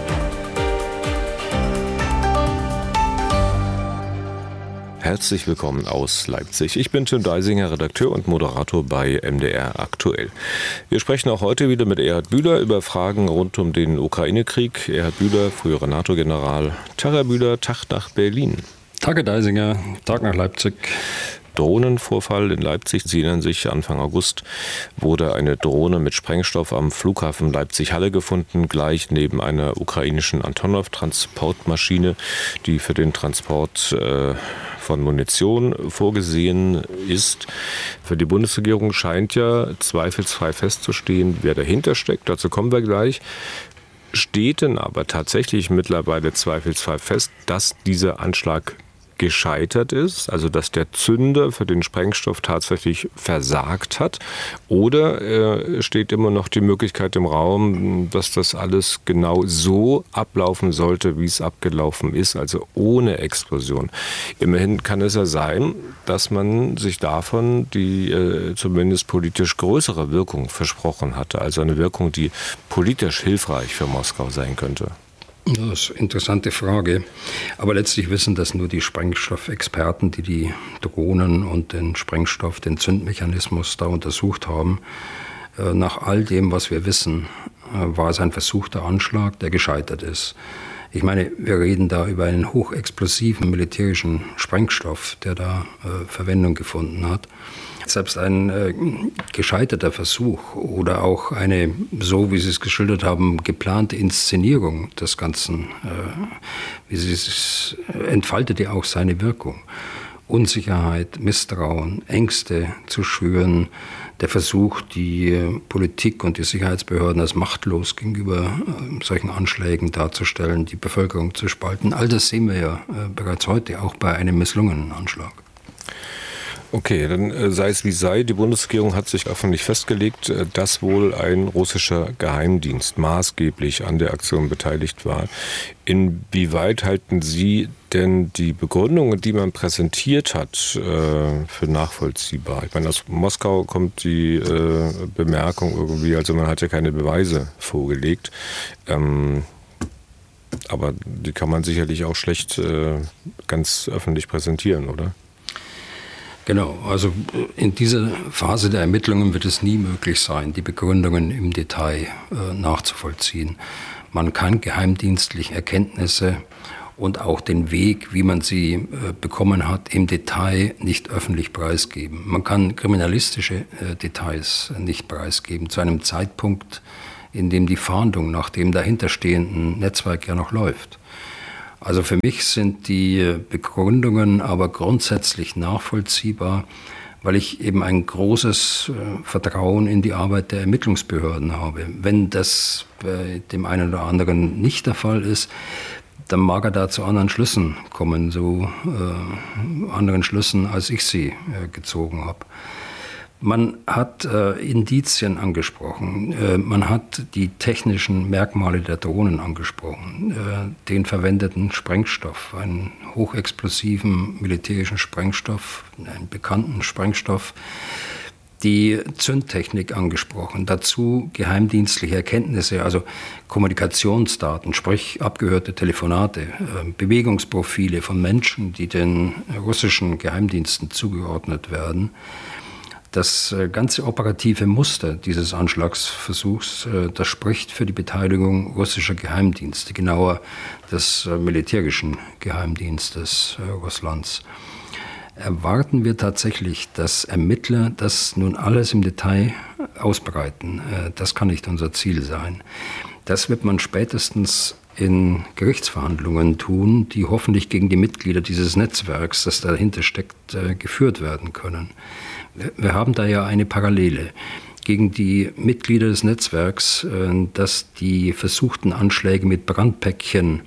Herzlich willkommen aus Leipzig. Ich bin Tim Deisinger, Redakteur und Moderator bei M D R Aktuell. Wir sprechen auch heute wieder mit Erhard Bühler über Fragen rund um den Ukraine-Krieg. Erhard Bühler, früherer NATO-General. Tag, Herr Bühler, Tag nach Berlin. Tag, Herr Deisinger, Tag nach Leipzig. Drohnenvorfall in Leipzig. Sie erinnern sich, Anfang August wurde eine Drohne mit Sprengstoff am Flughafen Leipzig-Halle gefunden, gleich neben einer ukrainischen Antonov-Transportmaschine, die für den Transport äh, von Munition vorgesehen ist. Für die Bundesregierung scheint ja zweifelsfrei festzustehen, wer dahinter steckt. Dazu kommen wir gleich. Steht denn aber tatsächlich mittlerweile zweifelsfrei fest, dass dieser Anschlag gescheitert ist, also dass der Zünder für den Sprengstoff tatsächlich versagt hat? Oder äh, steht immer noch die Möglichkeit im Raum, dass das alles genau so ablaufen sollte, wie es abgelaufen ist, also ohne Explosion? Immerhin kann es ja sein, dass man sich davon die äh, zumindest politisch größere Wirkung versprochen hatte, also eine Wirkung, die politisch hilfreich für Moskau sein könnte. Das ist eine interessante Frage. Aber letztlich wissen das nur die Sprengstoffexperten, die die Drohnen und den Sprengstoff, den Zündmechanismus da untersucht haben. Nach all dem, was wir wissen, war es ein versuchter Anschlag, der gescheitert ist. Ich meine, wir reden da über einen hochexplosiven militärischen Sprengstoff, der da äh, Verwendung gefunden hat. Selbst ein äh, gescheiterter Versuch oder auch eine, so wie Sie es geschildert haben, geplante Inszenierung des Ganzen, äh, wie Sie es entfaltet ja auch seine Wirkung. Unsicherheit, Misstrauen, Ängste zu schüren, der Versuch, die Politik und die Sicherheitsbehörden als machtlos gegenüber äh, solchen Anschlägen darzustellen, die Bevölkerung zu spalten. All das sehen wir ja äh, bereits heute, auch bei einem misslungenen Anschlag. Okay, dann äh, sei es wie sei, die Bundesregierung hat sich öffentlich festgelegt, äh, dass wohl ein russischer Geheimdienst maßgeblich an der Aktion beteiligt war. Inwieweit halten Sie denn die Begründungen, die man präsentiert hat, äh, für nachvollziehbar? Ich meine, aus Moskau kommt die äh, Bemerkung irgendwie, also man hat ja keine Beweise vorgelegt. Ähm, aber die kann man sicherlich auch schlecht äh, ganz öffentlich präsentieren, oder? Genau, also in dieser Phase der Ermittlungen wird es nie möglich sein, die Begründungen im Detail äh, nachzuvollziehen. Man kann geheimdienstliche Erkenntnisse und auch den Weg, wie man sie äh, bekommen hat, im Detail nicht öffentlich preisgeben. Man kann kriminalistische äh, Details nicht preisgeben zu einem Zeitpunkt, in dem die Fahndung nach dem dahinterstehenden Netzwerk ja noch läuft. Also für mich sind die Begründungen aber grundsätzlich nachvollziehbar, weil ich eben ein großes äh, Vertrauen in die Arbeit der Ermittlungsbehörden habe. Wenn das bei dem einen oder anderen nicht der Fall ist, dann mag er da zu anderen Schlüssen kommen, so äh, anderen Schlüssen, als ich sie äh, gezogen habe. Man hat äh, Indizien angesprochen, äh, man hat die technischen Merkmale der Drohnen angesprochen, äh, den verwendeten Sprengstoff, einen hochexplosiven militärischen Sprengstoff, einen bekannten Sprengstoff, die Zündtechnik angesprochen, dazu geheimdienstliche Erkenntnisse, also Kommunikationsdaten, sprich abgehörte Telefonate, äh, Bewegungsprofile von Menschen, die den russischen Geheimdiensten zugeordnet werden. Das ganze operative Muster dieses Anschlagsversuchs, das spricht für die Beteiligung russischer Geheimdienste, genauer des militärischen Geheimdienstes Russlands. Erwarten wir tatsächlich, dass Ermittler das nun alles im Detail ausbreiten? Das kann nicht unser Ziel sein. Das wird man spätestens in Gerichtsverhandlungen tun, die hoffentlich gegen die Mitglieder dieses Netzwerks, das dahinter steckt, geführt werden können. Wir haben da ja eine Parallele gegen die Mitglieder des Netzwerks, dass die versuchten Anschläge mit Brandpäckchen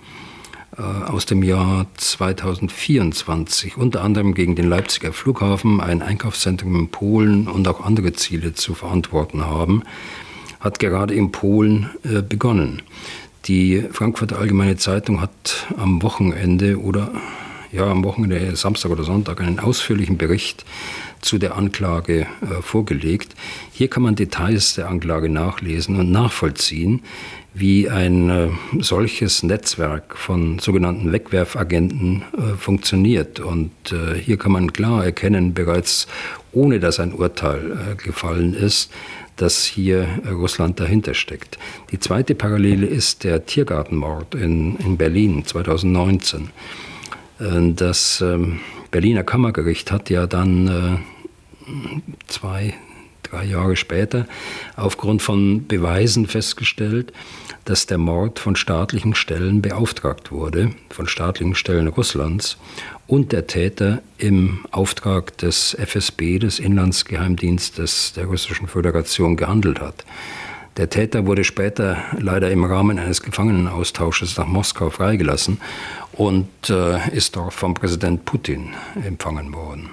aus dem Jahr zweitausendvierundzwanzig, unter anderem gegen den Leipziger Flughafen, ein Einkaufszentrum in Polen und auch andere Ziele zu verantworten haben, hat gerade in Polen begonnen. Die Frankfurter Allgemeine Zeitung hat am Wochenende oder ja, am Wochenende, Samstag oder Sonntag, einen ausführlichen Bericht zu der Anklage äh, vorgelegt. Hier kann man Details der Anklage nachlesen und nachvollziehen, wie ein äh, solches Netzwerk von sogenannten Wegwerfagenten äh, funktioniert. Und äh, hier kann man klar erkennen, bereits ohne dass ein Urteil äh, gefallen ist, dass hier äh, Russland dahinter steckt. Die zweite Parallele ist der Tiergartenmord in, in Berlin zweitausendneunzehn. Äh, das äh, Berliner Kammergericht hat ja dann äh, zwei, drei Jahre später aufgrund von Beweisen festgestellt, dass der Mord von staatlichen Stellen beauftragt wurde, von staatlichen Stellen Russlands, und der Täter im Auftrag des F S B, des Inlandsgeheimdienstes der Russischen Föderation, gehandelt hat. Der Täter wurde später leider im Rahmen eines Gefangenenaustausches nach Moskau freigelassen und äh, ist dort vom Präsident Putin empfangen worden.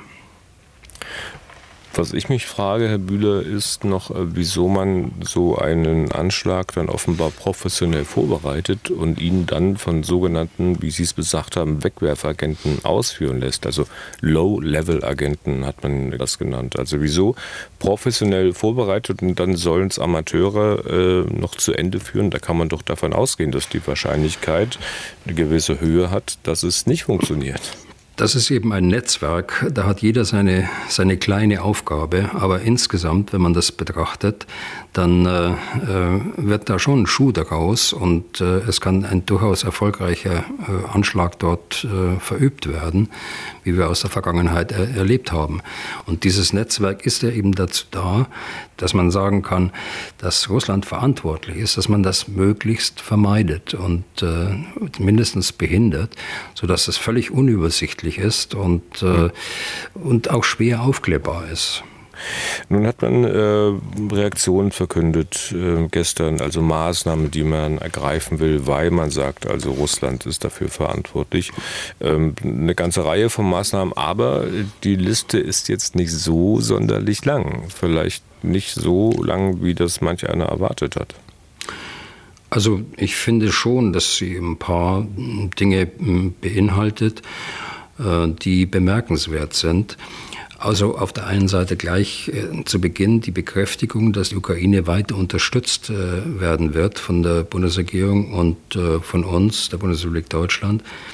Was ich mich frage, Herr Bühler, ist noch, wieso man so einen Anschlag dann offenbar professionell vorbereitet und ihn dann von sogenannten, wie Sie es gesagt haben, Wegwerfagenten ausführen lässt. Also Low-Level-Agenten hat man das genannt. Also wieso professionell vorbereitet und dann sollen es Amateure äh, noch zu Ende führen? Da kann man doch davon ausgehen, dass die Wahrscheinlichkeit eine gewisse Höhe hat, dass es nicht funktioniert. Das ist eben ein Netzwerk, da hat jeder seine, seine kleine Aufgabe, aber insgesamt, wenn man das betrachtet, dann äh, wird da schon ein Schuh daraus und äh, es kann ein durchaus erfolgreicher äh, Anschlag dort äh, verübt werden, wie wir aus der Vergangenheit er, erlebt haben. Und dieses Netzwerk ist ja eben dazu da, dass man sagen kann, dass Russland verantwortlich ist, dass man das möglichst vermeidet und äh, mindestens behindert, sodass es völlig unübersichtlich ist und, äh, und auch schwer aufklärbar ist. Nun hat man äh, Reaktionen verkündet äh, gestern, also Maßnahmen, die man ergreifen will, weil man sagt, also Russland ist dafür verantwortlich. Ähm, eine ganze Reihe von Maßnahmen, aber die Liste ist jetzt nicht so sonderlich lang. Vielleicht nicht so lang, wie das manch einer erwartet hat. Also ich finde schon, dass sie ein paar Dinge beinhaltet, äh, die bemerkenswert sind. Also auf der einen Seite gleich äh, zu Beginn die Bekräftigung, dass die Ukraine weiter unterstützt äh, werden wird von der Bundesregierung und äh, von uns, der Bundesrepublik Deutschland.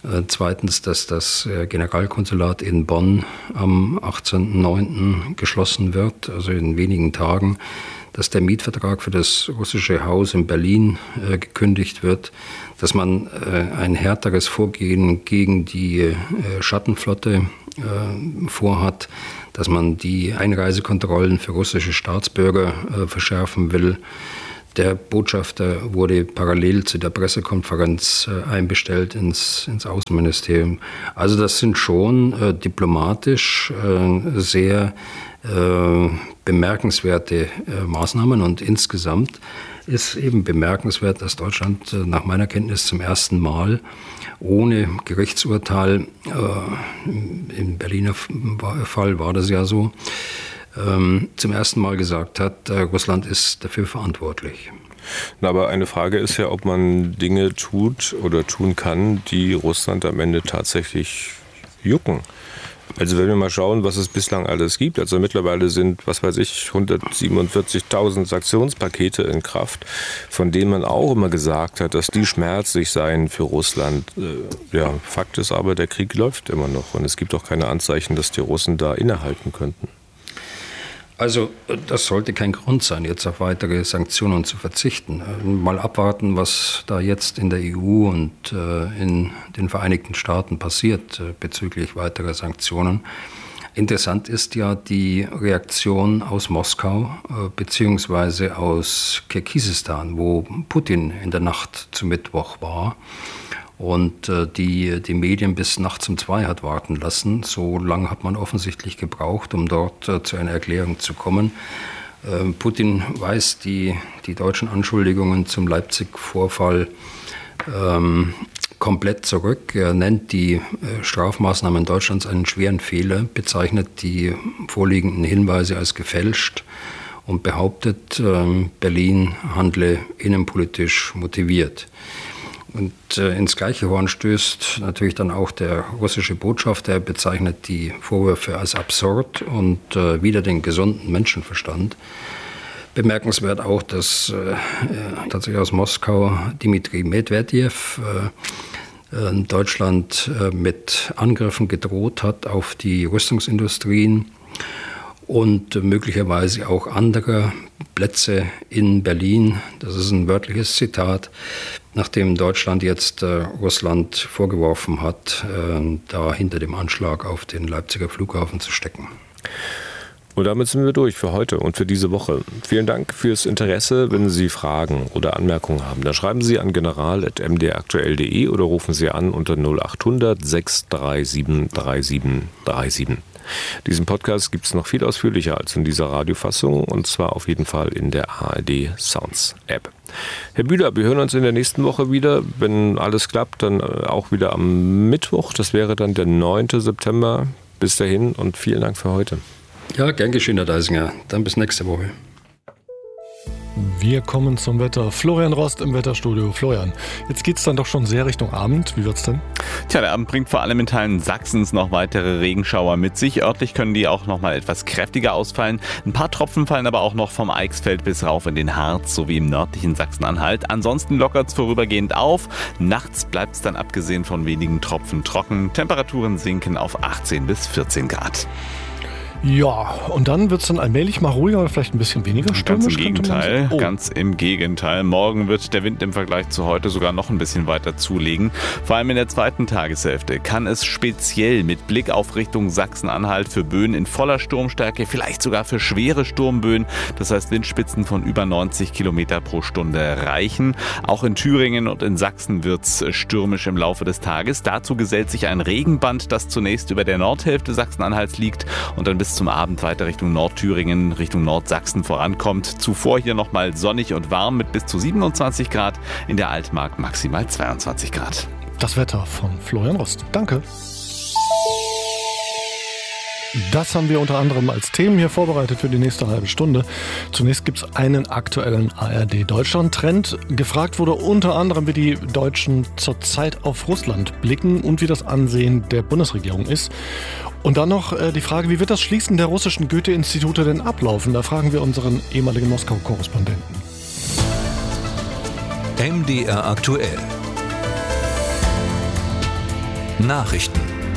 Äh, zweitens, dass das Generalkonsulat in Bonn am achtzehnten neunten geschlossen wird, also in wenigen Tagen. Dass der Mietvertrag für das russische Haus in Berlin äh, gekündigt wird, dass man äh, ein härteres Vorgehen gegen die äh, Schattenflotte äh, vorhat, dass man die Einreisekontrollen für russische Staatsbürger äh, verschärfen will. Der Botschafter wurde parallel zu der Pressekonferenz äh, einbestellt ins, ins Außenministerium. Also das sind schon äh, diplomatisch äh, sehr äh, bemerkenswerte äh, Maßnahmen. Und insgesamt ist eben bemerkenswert, dass Deutschland äh, nach meiner Kenntnis zum ersten Mal ohne Gerichtsurteil, äh, im Berliner Fall war das ja so, ähm, zum ersten Mal gesagt hat, äh, Russland ist dafür verantwortlich. Na, aber eine Frage ist ja, ob man Dinge tut oder tun kann, die Russland am Ende tatsächlich jucken. Also wenn wir mal schauen, was es bislang alles gibt, also mittlerweile sind, was weiß ich, hundertsiebenundvierzigtausend Sanktionspakete in Kraft, von denen man auch immer gesagt hat, dass die schmerzlich seien für Russland. Ja, Fakt ist aber, der Krieg läuft immer noch und es gibt auch keine Anzeichen, dass die Russen da innehalten könnten. Also das sollte kein Grund sein, jetzt auf weitere Sanktionen zu verzichten. Mal abwarten, was da jetzt in der E U und äh, in den Vereinigten Staaten passiert äh, bezüglich weiterer Sanktionen. Interessant ist ja die Reaktion aus Moskau äh, beziehungsweise aus Kirgisistan, wo Putin in der Nacht zu Mittwoch war und äh, die, die Medien bis nachts um zwei hat warten lassen. So lange hat man offensichtlich gebraucht, um dort äh, zu einer Erklärung zu kommen. Äh, Putin weist die, die deutschen Anschuldigungen zum Leipzig-Vorfall ähm, komplett zurück. Er nennt die äh, Strafmaßnahmen Deutschlands einen schweren Fehler, bezeichnet die vorliegenden Hinweise als gefälscht und behauptet, äh, Berlin handle innenpolitisch motiviert. Und äh, ins gleiche Horn stößt natürlich dann auch der russische Botschafter. Er bezeichnet die Vorwürfe als absurd und äh, wider den gesunden Menschenverstand. Bemerkenswert auch, dass äh, tatsächlich aus Moskau Dmitri Medvedev äh, äh, Deutschland äh, mit Angriffen gedroht hat auf die Rüstungsindustrien und möglicherweise auch andere Plätze in Berlin. Das ist ein wörtliches Zitat, nachdem Deutschland jetzt äh, Russland vorgeworfen hat, äh, da hinter dem Anschlag auf den Leipziger Flughafen zu stecken. Und damit sind wir durch für heute und für diese Woche. Vielen Dank fürs Interesse. Wenn Sie Fragen oder Anmerkungen haben, dann schreiben Sie an general at m d r aktuell punkt d e oder rufen Sie an unter null achthundert sechs drei sieben drei sieben drei sieben. Diesen Podcast gibt es noch viel ausführlicher als in dieser Radiofassung und zwar auf jeden Fall in der A R D Sounds App. Herr Bühler, wir hören uns in der nächsten Woche wieder. Wenn alles klappt, dann auch wieder am Mittwoch. Das wäre dann der neunten September. Bis dahin und vielen Dank für heute. Ja, gern geschehen, Herr Deisinger. Dann bis nächste Woche. Wir kommen zum Wetter. Florian Rost im Wetterstudio. Florian, jetzt geht es dann doch schon sehr Richtung Abend. Wie wird's denn? Tja, der Abend bringt vor allem in Teilen Sachsens noch weitere Regenschauer mit sich. Örtlich können die auch noch mal etwas kräftiger ausfallen. Ein paar Tropfen fallen aber auch noch vom Eichsfeld bis rauf in den Harz sowie im nördlichen Sachsen-Anhalt. Ansonsten lockert es vorübergehend auf. Nachts bleibt es dann abgesehen von wenigen Tropfen trocken. Temperaturen sinken auf achtzehn bis vierzehn Grad. Ja, und dann wird es dann allmählich mal ruhiger oder vielleicht ein bisschen weniger stürmisch. Ganz im Gegenteil, oh. ganz im Gegenteil. Morgen wird der Wind im Vergleich zu heute sogar noch ein bisschen weiter zulegen. Vor allem in der zweiten Tageshälfte kann es speziell mit Blick auf Richtung Sachsen-Anhalt für Böen in voller Sturmstärke, vielleicht sogar für schwere Sturmböen, das heißt Windspitzen von über neunzig Kilometer pro Stunde reichen. Auch in Thüringen und in Sachsen wird es stürmisch im Laufe des Tages. Dazu gesellt sich ein Regenband, das zunächst über der Nordhälfte Sachsen-Anhalts liegt und dann bis zum Abend weiter Richtung Nordthüringen, Richtung Nordsachsen vorankommt. Zuvor hier nochmal sonnig und warm mit bis zu siebenundzwanzig Grad, in der Altmark maximal zweiundzwanzig Grad. Das Wetter von Florian Rost. Danke. Das haben wir unter anderem als Themen hier vorbereitet für die nächste halbe Stunde. Zunächst gibt es einen aktuellen A R D-Deutschland-Trend. Gefragt wurde unter anderem, wie die Deutschen zurzeit auf Russland blicken und wie das Ansehen der Bundesregierung ist. Und dann noch äh, die Frage, wie wird das Schließen der russischen Goethe-Institute denn ablaufen? Da fragen wir unseren ehemaligen Moskau-Korrespondenten. M D R aktuell. Nachrichten.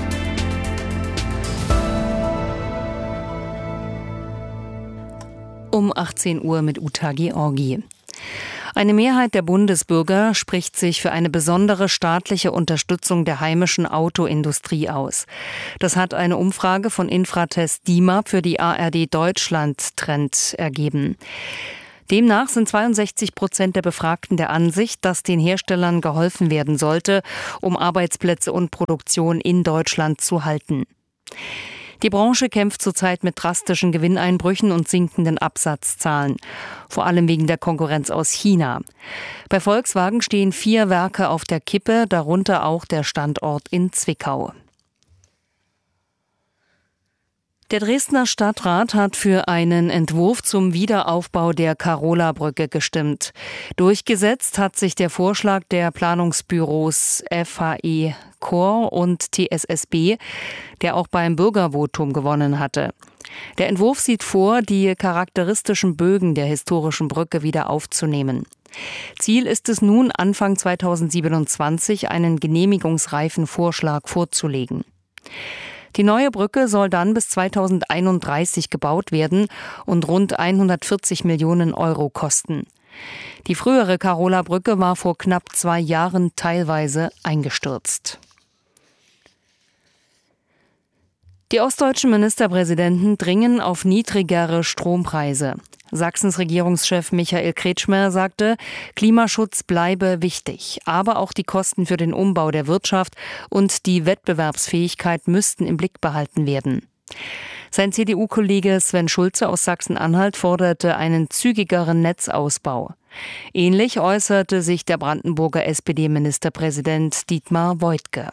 Um achtzehn Uhr mit Uta Georgi. Eine Mehrheit der Bundesbürger spricht sich für eine besondere staatliche Unterstützung der heimischen Autoindustrie aus. Das hat eine Umfrage von Infratest DIMAP für die A R D Deutschland Trend ergeben. Demnach sind zweiundsechzig Prozent der Befragten der Ansicht, dass den Herstellern geholfen werden sollte, um Arbeitsplätze und Produktion in Deutschland zu halten. Die Branche kämpft zurzeit mit drastischen Gewinneinbrüchen und sinkenden Absatzzahlen, vor allem wegen der Konkurrenz aus China. Bei Volkswagen stehen vier Werke auf der Kippe, darunter auch der Standort in Zwickau. Der Dresdner Stadtrat hat für einen Entwurf zum Wiederaufbau der Karola-Brücke gestimmt. Durchgesetzt hat sich der Vorschlag der Planungsbüros F H E Chor und T S S B, der auch beim Bürgervotum gewonnen hatte. Der Entwurf sieht vor, die charakteristischen Bögen der historischen Brücke wieder aufzunehmen. Ziel ist es nun, Anfang zweitausendsiebenundzwanzig einen genehmigungsreifen Vorschlag vorzulegen. Die neue Brücke soll dann bis zweitausendeinunddreißig gebaut werden und rund hundertvierzig Millionen Euro kosten. Die frühere Karola-Brücke war vor knapp zwei Jahren teilweise eingestürzt. Die ostdeutschen Ministerpräsidenten dringen auf niedrigere Strompreise. Sachsens Regierungschef Michael Kretschmer sagte, Klimaschutz bleibe wichtig, aber auch die Kosten für den Umbau der Wirtschaft und die Wettbewerbsfähigkeit müssten im Blick behalten werden. Sein C D U-Kollege Sven Schulze aus Sachsen-Anhalt forderte einen zügigeren Netzausbau. Ähnlich äußerte sich der Brandenburger S P D-Ministerpräsident Dietmar Woidke.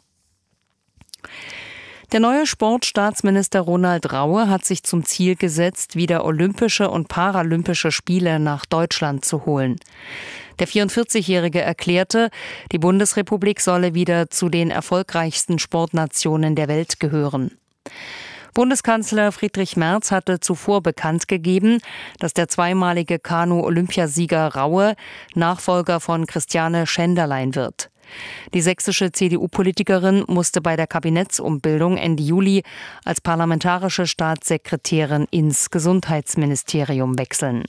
Der neue Sportstaatsminister Ronald Raue hat sich zum Ziel gesetzt, wieder Olympische und Paralympische Spiele nach Deutschland zu holen. Der vierundvierzigjährige erklärte, die Bundesrepublik solle wieder zu den erfolgreichsten Sportnationen der Welt gehören. Bundeskanzler Friedrich Merz hatte zuvor bekannt gegeben, dass der zweimalige Kanu-Olympiasieger Raue Nachfolger von Christiane Schenderlein wird. Die sächsische C D U-Politikerin musste bei der Kabinettsumbildung Ende Juli als parlamentarische Staatssekretärin ins Gesundheitsministerium wechseln.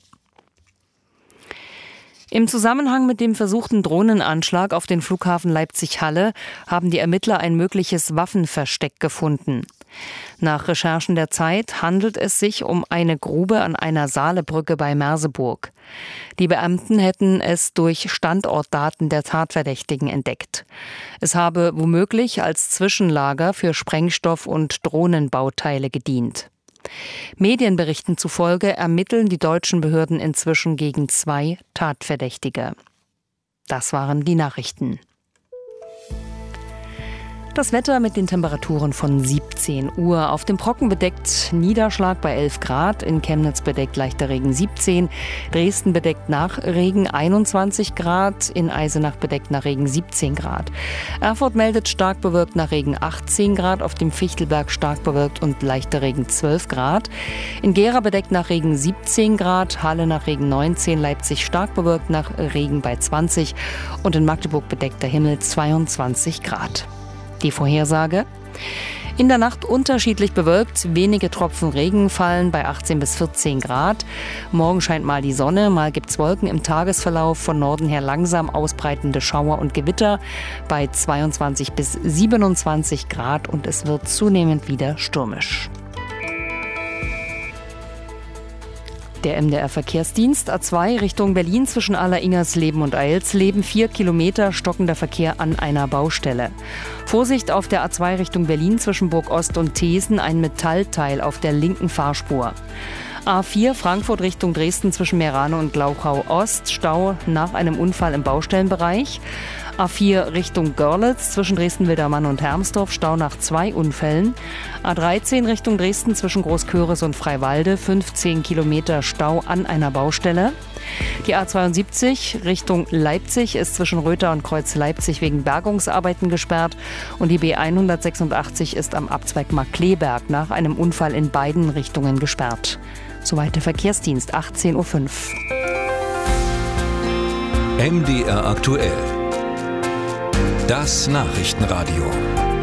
Im Zusammenhang mit dem versuchten Drohnenanschlag auf den Flughafen Leipzig-Halle haben die Ermittler ein mögliches Waffenversteck gefunden. Nach Recherchen der Zeit handelt es sich um eine Grube an einer Saalebrücke bei Merseburg. Die Beamten hätten es durch Standortdaten der Tatverdächtigen entdeckt. Es habe womöglich als Zwischenlager für Sprengstoff- und Drohnenbauteile gedient. Medienberichten zufolge ermitteln die deutschen Behörden inzwischen gegen zwei Tatverdächtige. Das waren die Nachrichten. Das Wetter mit den Temperaturen von siebzehn Uhr. Auf dem Brocken bedeckt Niederschlag bei elf Grad, in Chemnitz bedeckt leichter Regen siebzehn, Dresden bedeckt nach Regen einundzwanzig Grad, in Eisenach bedeckt nach Regen siebzehn Grad. Erfurt meldet stark bewölkt nach Regen achtzehn Grad, auf dem Fichtelberg stark bewölkt und leichter Regen zwölf Grad. In Gera bedeckt nach Regen siebzehn Grad, Halle nach Regen neunzehn, Leipzig stark bewölkt nach Regen bei zwanzig und in Magdeburg bedeckter Himmel zweiundzwanzig Grad. Die Vorhersage: In der Nacht unterschiedlich bewölkt, wenige Tropfen Regen fallen bei achtzehn bis vierzehn Grad. Morgen scheint mal die Sonne, mal gibt's Wolken, im Tagesverlauf von Norden her langsam ausbreitende Schauer und Gewitter bei zweiundzwanzig bis siebenundzwanzig Grad und es wird zunehmend wieder stürmisch. Der M D R-Verkehrsdienst A zwei Richtung Berlin zwischen Aller-Ingersleben und Eilsleben. Vier Kilometer stockender Verkehr an einer Baustelle. Vorsicht auf der A zwei Richtung Berlin zwischen Burg Ost und Thesen, ein Metallteil auf der linken Fahrspur. A vier Frankfurt Richtung Dresden zwischen Meerane und Glauchau Ost. Stau nach einem Unfall im Baustellenbereich. A vier Richtung Görlitz zwischen Dresden-Wildermann und Hermsdorf, Stau nach zwei Unfällen. A dreizehn Richtung Dresden zwischen Großköris und Freiwalde, fünfzehn Kilometer Stau an einer Baustelle. Die A zweiundsiebzig Richtung Leipzig ist zwischen Röther und Kreuz Leipzig wegen Bergungsarbeiten gesperrt und die B hundertsechsundachtzig ist am Abzweig Markkleeberg nach einem Unfall in beiden Richtungen gesperrt. Soweit der Verkehrsdienst, achtzehn Uhr fünf. M D R aktuell. Das Nachrichtenradio.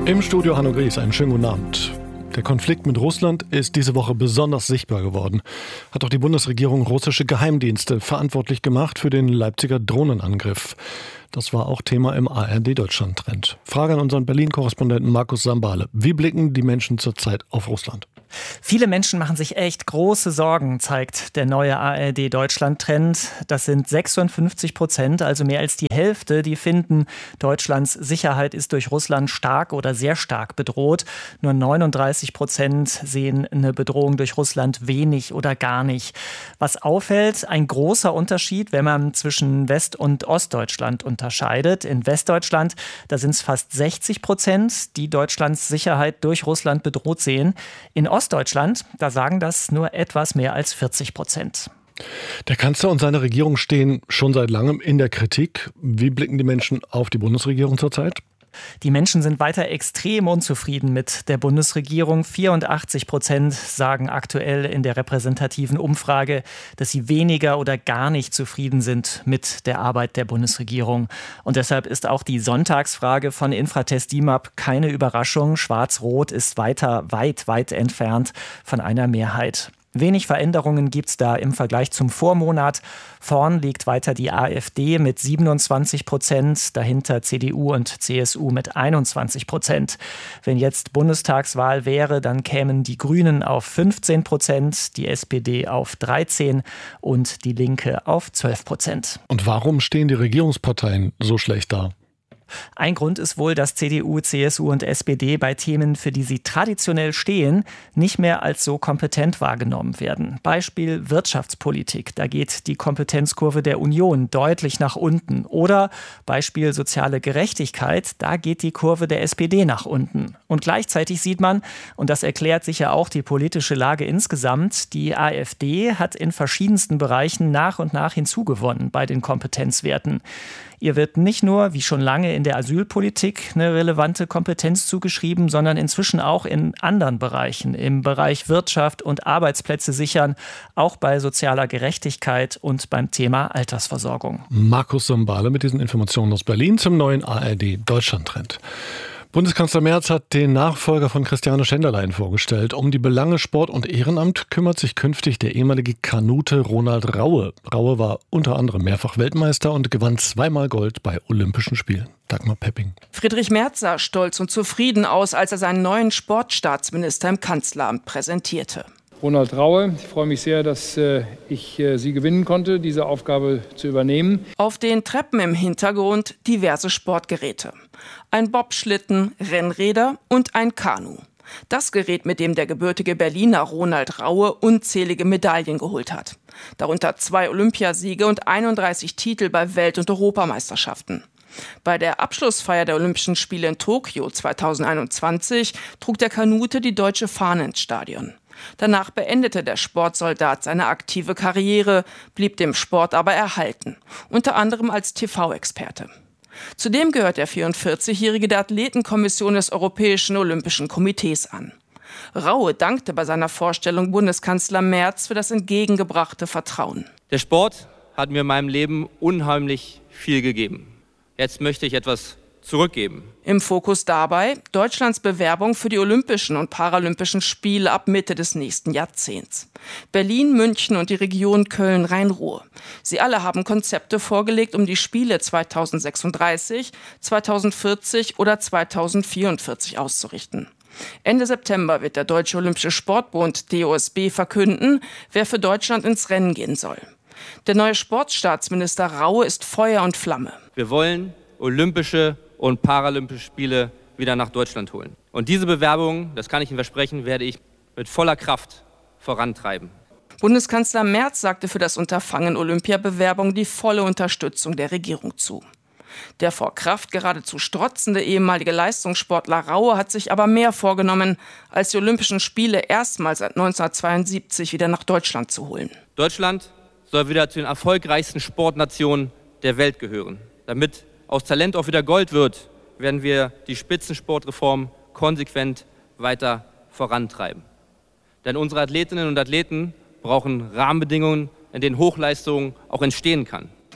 Im Studio Hanno Gries, einen schönen guten Abend. Der Konflikt mit Russland ist diese Woche besonders sichtbar geworden. Hat auch die Bundesregierung russische Geheimdienste verantwortlich gemacht für den Leipziger Drohnenangriff. Das war auch Thema im A R D-Deutschland-Trend. Frage an unseren Berlin-Korrespondenten Markus Sambale. Wie blicken die Menschen zurzeit auf Russland? Viele Menschen machen sich echt große Sorgen, zeigt der neue A R D-Deutschland-Trend. Das sind sechsundfünfzig Prozent, also mehr als die Hälfte, die finden, Deutschlands Sicherheit ist durch Russland stark oder sehr stark bedroht. Nur neununddreißig Prozent sehen eine Bedrohung durch Russland wenig oder gar nicht. Was auffällt, ein großer Unterschied, wenn man zwischen West- und Ostdeutschland unterscheidet. In Westdeutschland, da sind es fast sechzig Prozent, die Deutschlands Sicherheit durch Russland bedroht sehen. In Ostdeutschland, da sagen das nur etwas mehr als vierzig Prozent. Der Kanzler und seine Regierung stehen schon seit langem in der Kritik. Wie blicken die Menschen auf die Bundesregierung zurzeit? Die Menschen sind weiter extrem unzufrieden mit der Bundesregierung. vierundachtzig Prozent sagen aktuell in der repräsentativen Umfrage, dass sie weniger oder gar nicht zufrieden sind mit der Arbeit der Bundesregierung. Und deshalb ist auch die Sonntagsfrage von Infratest D I M A P keine Überraschung. Schwarz-Rot ist weiter weit, weit entfernt von einer Mehrheit. Wenig Veränderungen gibt es da im Vergleich zum Vormonat. Vorn liegt weiter die AfD mit siebenundzwanzig Prozent, dahinter C D U und C S U mit einundzwanzig Prozent. Wenn jetzt Bundestagswahl wäre, dann kämen die Grünen auf fünfzehn Prozent, die S P D auf dreizehn und die Linke auf zwölf Prozent. Und warum stehen die Regierungsparteien so schlecht da? Ein Grund ist wohl, dass C D U, C S U und S P D bei Themen, für die sie traditionell stehen, nicht mehr als so kompetent wahrgenommen werden. Beispiel Wirtschaftspolitik. Da geht die Kompetenzkurve der Union deutlich nach unten. Oder Beispiel soziale Gerechtigkeit. Da geht die Kurve der S P D nach unten. Und gleichzeitig sieht man, und das erklärt sicher auch die politische Lage insgesamt, die AfD hat in verschiedensten Bereichen nach und nach hinzugewonnen bei den Kompetenzwerten. Ihr wird nicht nur, wie schon lange in der Asylpolitik, eine relevante Kompetenz zugeschrieben, sondern inzwischen auch in anderen Bereichen, im Bereich Wirtschaft und Arbeitsplätze sichern, auch bei sozialer Gerechtigkeit und beim Thema Altersversorgung. Markus Sambale mit diesen Informationen aus Berlin zum neuen A R D-Deutschland-Trend. Bundeskanzler Merz hat den Nachfolger von Christiane Schenderlein vorgestellt. Um die Belange Sport und Ehrenamt kümmert sich künftig der ehemalige Kanute Ronald Raue. Raue war unter anderem mehrfach Weltmeister und gewann zweimal Gold bei Olympischen Spielen. Dagmar Pepping. Friedrich Merz sah stolz und zufrieden aus, als er seinen neuen Sportstaatsminister im Kanzleramt präsentierte. Ronald Raue, ich freue mich sehr, dass äh, ich äh, Sie gewinnen konnte, diese Aufgabe zu übernehmen. Auf den Treppen im Hintergrund diverse Sportgeräte. Ein Bobschlitten, Rennräder und ein Kanu. Das Gerät, mit dem der gebürtige Berliner Ronald Raue unzählige Medaillen geholt hat. Darunter zwei Olympiasiege und einunddreißig Titel bei Welt- und Europameisterschaften. Bei der Abschlussfeier der Olympischen Spiele in Tokio zweitausendeinundzwanzig trug der Kanute die deutsche Fahne ins Stadion. Danach beendete der Sportsoldat seine aktive Karriere, blieb dem Sport aber erhalten, unter anderem als T V-Experte. Zudem gehört der vierundvierzigjährige der Athletenkommission des Europäischen Olympischen Komitees an. Raue dankte bei seiner Vorstellung Bundeskanzler Merz für das entgegengebrachte Vertrauen. Der Sport hat mir in meinem Leben unheimlich viel gegeben. Jetzt möchte ich etwas zurückgeben. Im Fokus dabei Deutschlands Bewerbung für die Olympischen und Paralympischen Spiele ab Mitte des nächsten Jahrzehnts. Berlin, München und die Region Köln-Rhein-Ruhr. Sie alle haben Konzepte vorgelegt, um die Spiele zweitausendsechsunddreißig, zweitausendvierzig oder zweitausendvierundvierzig auszurichten. Ende September wird der Deutsche Olympische Sportbund D O S B verkünden, wer für Deutschland ins Rennen gehen soll. Der neue Sportstaatsminister Raue ist Feuer und Flamme. Wir wollen Olympische und Paralympische Spiele wieder nach Deutschland holen. Und diese Bewerbung, das kann ich Ihnen versprechen, werde ich mit voller Kraft vorantreiben. Bundeskanzler Merz sagte für das Unterfangen Olympiabewerbung die volle Unterstützung der Regierung zu. Der vor Kraft geradezu strotzende ehemalige Leistungssportler Raue hat sich aber mehr vorgenommen, als die Olympischen Spiele erstmals seit neunzehnhundertzweiundsiebzig wieder nach Deutschland zu holen. Deutschland soll wieder zu den erfolgreichsten Sportnationen der Welt gehören. Damit aus Talent auch wieder Gold wird, werden wir die Spitzensportreform konsequent weiter vorantreiben. Denn unsere Athletinnen und Athleten brauchen Rahmenbedingungen, in denen Hochleistung auch entstehen kann.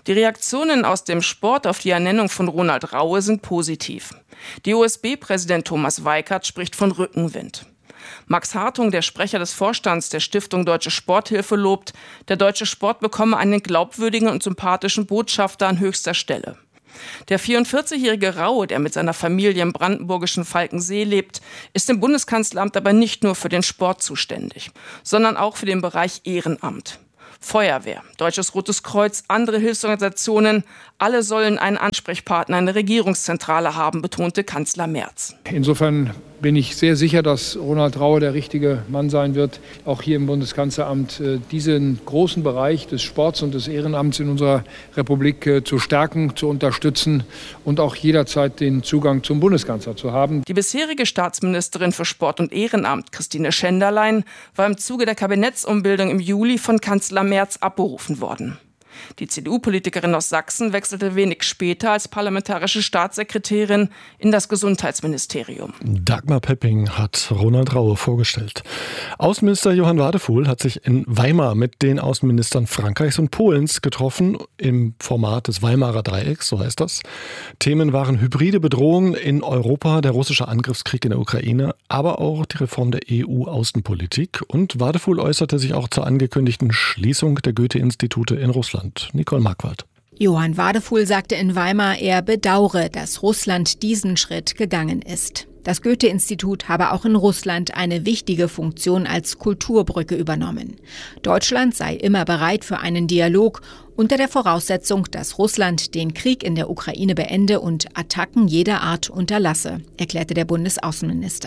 Die Reaktionen aus dem Sport auf die Ernennung von Ronald Raue sind positiv. D O S B-Präsident Thomas Weikert spricht von Rückenwind. Max Hartung, der Sprecher des Vorstands der Stiftung Deutsche Sporthilfe, lobt, der deutsche Sport bekomme einen glaubwürdigen und sympathischen Botschafter an höchster Stelle. Der vierundvierzigjährige Raue, der mit seiner Familie im brandenburgischen Falkensee lebt, ist im Bundeskanzleramt aber nicht nur für den Sport zuständig, sondern auch für den Bereich Ehrenamt. Feuerwehr, Deutsches Rotes Kreuz, andere Hilfsorganisationen, alle sollen einen Ansprechpartner in der Regierungszentrale haben, betonte Kanzler Merz. Insofern bin ich sehr sicher, dass Ronald Raue der richtige Mann sein wird, auch hier im Bundeskanzleramt diesen großen Bereich des Sports und des Ehrenamts in unserer Republik zu stärken, zu unterstützen und auch jederzeit den Zugang zum Bundeskanzler zu haben. Die bisherige Staatsministerin für Sport und Ehrenamt, Christine Schenderlein, war im Zuge der Kabinettsumbildung im Juli von Kanzler Merz abberufen worden. Die C D U-Politikerin aus Sachsen wechselte wenig später als parlamentarische Staatssekretärin in das Gesundheitsministerium. Dagmar Pepping hat Ronald Raue vorgestellt. Außenminister Johann Wadefuhl hat sich in Weimar mit den Außenministern Frankreichs und Polens getroffen, im Format des Weimarer Dreiecks, so heißt das. Themen waren hybride Bedrohungen in Europa, der russische Angriffskrieg in der Ukraine, aber auch die Reform der E U-Außenpolitik. Und Wadefuhl äußerte sich auch zur angekündigten Schließung der Goethe-Institute in Russland. Nicole Marquardt. Johann Wadefuhl sagte in Weimar, er bedauere, dass Russland diesen Schritt gegangen ist. Das Goethe-Institut habe auch in Russland eine wichtige Funktion als Kulturbrücke übernommen. Deutschland sei immer bereit für einen Dialog unter der Voraussetzung, dass Russland den Krieg in der Ukraine beende und Attacken jeder Art unterlasse, erklärte der Bundesaußenminister.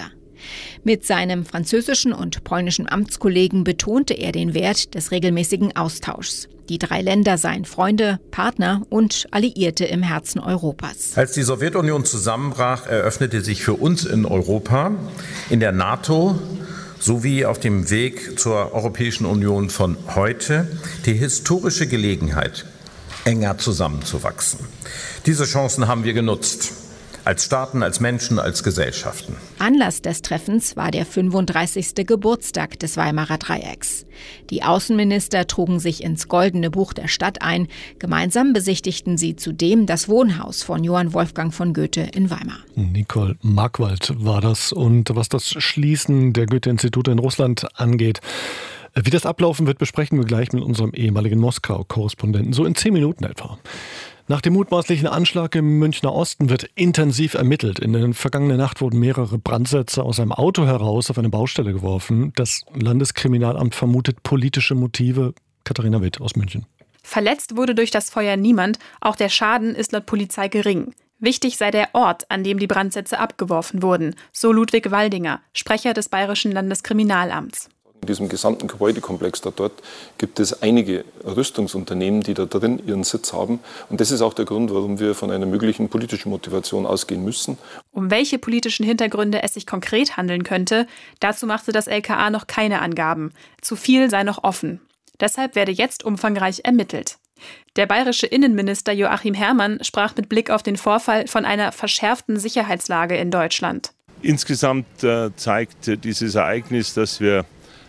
Mit seinem französischen und polnischen Amtskollegen betonte er den Wert des regelmäßigen Austauschs. Die drei Länder seien Freunde, Partner und Alliierte im Herzen Europas. Als die Sowjetunion zusammenbrach, eröffnete sich für uns in Europa, in der NATO sowie auf dem Weg zur Europäischen Union von heute die historische Gelegenheit, enger zusammenzuwachsen. Diese Chancen haben wir genutzt. Als Staaten, als Menschen, als Gesellschaften. Anlass des Treffens war der fünfunddreißigste Geburtstag des Weimarer Dreiecks. Die Außenminister trugen sich ins Goldene Buch der Stadt ein. Gemeinsam besichtigten sie zudem das Wohnhaus von Johann Wolfgang von Goethe in Weimar. Nicole Marquardt war das. Und was das Schließen der Goethe-Institute in Russland angeht, wie das ablaufen wird, besprechen wir gleich mit unserem ehemaligen Moskau-Korrespondenten, so in zehn Minuten etwa. Nach dem mutmaßlichen Anschlag im Münchner Osten wird intensiv ermittelt. In der vergangenen Nacht wurden mehrere Brandsätze aus einem Auto heraus auf eine Baustelle geworfen. Das Landeskriminalamt vermutet politische Motive. Katharina Witt aus München. Verletzt wurde durch das Feuer niemand. Auch der Schaden ist laut Polizei gering. Wichtig sei der Ort, an dem die Brandsätze abgeworfen wurden, so Ludwig Waldinger, Sprecher des Bayerischen Landeskriminalamts. In diesem gesamten Gebäudekomplex da dort gibt es einige Rüstungsunternehmen, die da drin ihren Sitz haben. Und das ist auch der Grund, warum wir von einer möglichen politischen Motivation ausgehen müssen. Um welche politischen Hintergründe es sich konkret handeln könnte, dazu machte das L K A noch keine Angaben. Zu viel sei noch offen. Deshalb werde jetzt umfangreich ermittelt. Der bayerische Innenminister Joachim Herrmann sprach mit Blick auf den Vorfall von einer verschärften Sicherheitslage in Deutschland. Insgesamt äh, zeigt dieses Ereignis, dass wir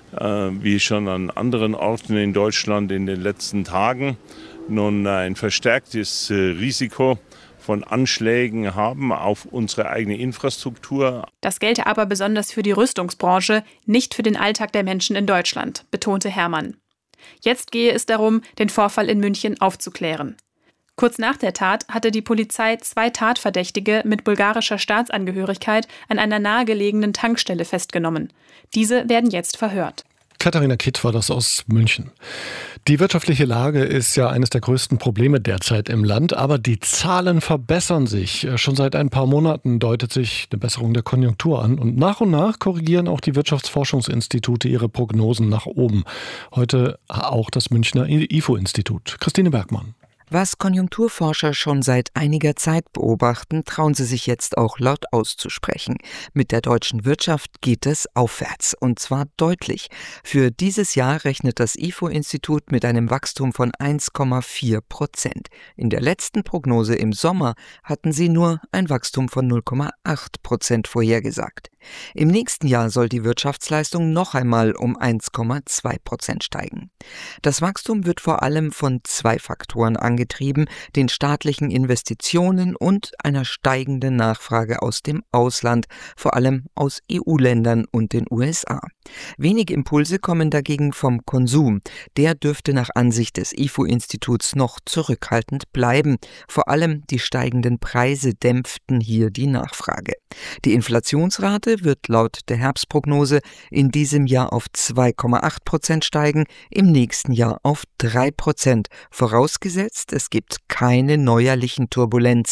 wie schon an anderen Orten in Deutschland in den letzten Tagen nun ein verstärktes Risiko von Anschlägen haben auf unsere eigene Infrastruktur. Das gelte aber besonders für die Rüstungsbranche, nicht für den Alltag der Menschen in Deutschland, betonte Herrmann. Jetzt gehe es darum, den Vorfall in München aufzuklären. Kurz nach der Tat hatte die Polizei zwei Tatverdächtige mit bulgarischer Staatsangehörigkeit an einer nahegelegenen Tankstelle festgenommen. Diese werden jetzt verhört. Katharina Kitt war das aus München. Die wirtschaftliche Lage ist ja eines der größten Probleme derzeit im Land, aber die Zahlen verbessern sich. Schon seit ein paar Monaten deutet sich eine Besserung der Konjunktur an und nach und nach korrigieren auch die Wirtschaftsforschungsinstitute ihre Prognosen nach oben. Heute auch das Münchner I F O-Institut. Christine Bergmann. Was Konjunkturforscher schon seit einiger Zeit beobachten, trauen sie sich jetzt auch laut auszusprechen. Mit der deutschen Wirtschaft geht es aufwärts, und zwar deutlich. Für dieses Jahr rechnet das I F O-Institut mit einem Wachstum von eins Komma vier Prozent. In der letzten Prognose im Sommer hatten sie nur ein Wachstum von null Komma acht Prozent vorhergesagt. Im nächsten Jahr soll die Wirtschaftsleistung noch einmal um eins Komma zwei Prozent steigen. Das Wachstum wird vor allem von zwei Faktoren angetrieben, den staatlichen Investitionen und einer steigenden Nachfrage aus dem Ausland, vor allem aus E U-Ländern und den U S A. Wenige Impulse kommen dagegen vom Konsum. Der dürfte nach Ansicht des I F O-Instituts noch zurückhaltend bleiben. Vor allem die steigenden Preise dämpften hier die Nachfrage. Die Inflationsrate wird laut der Herbstprognose in diesem Jahr auf zwei Komma acht Prozent steigen, im nächsten Jahr auf drei Prozent, vorausgesetzt es gibt keine neuerlichen Turbulenzen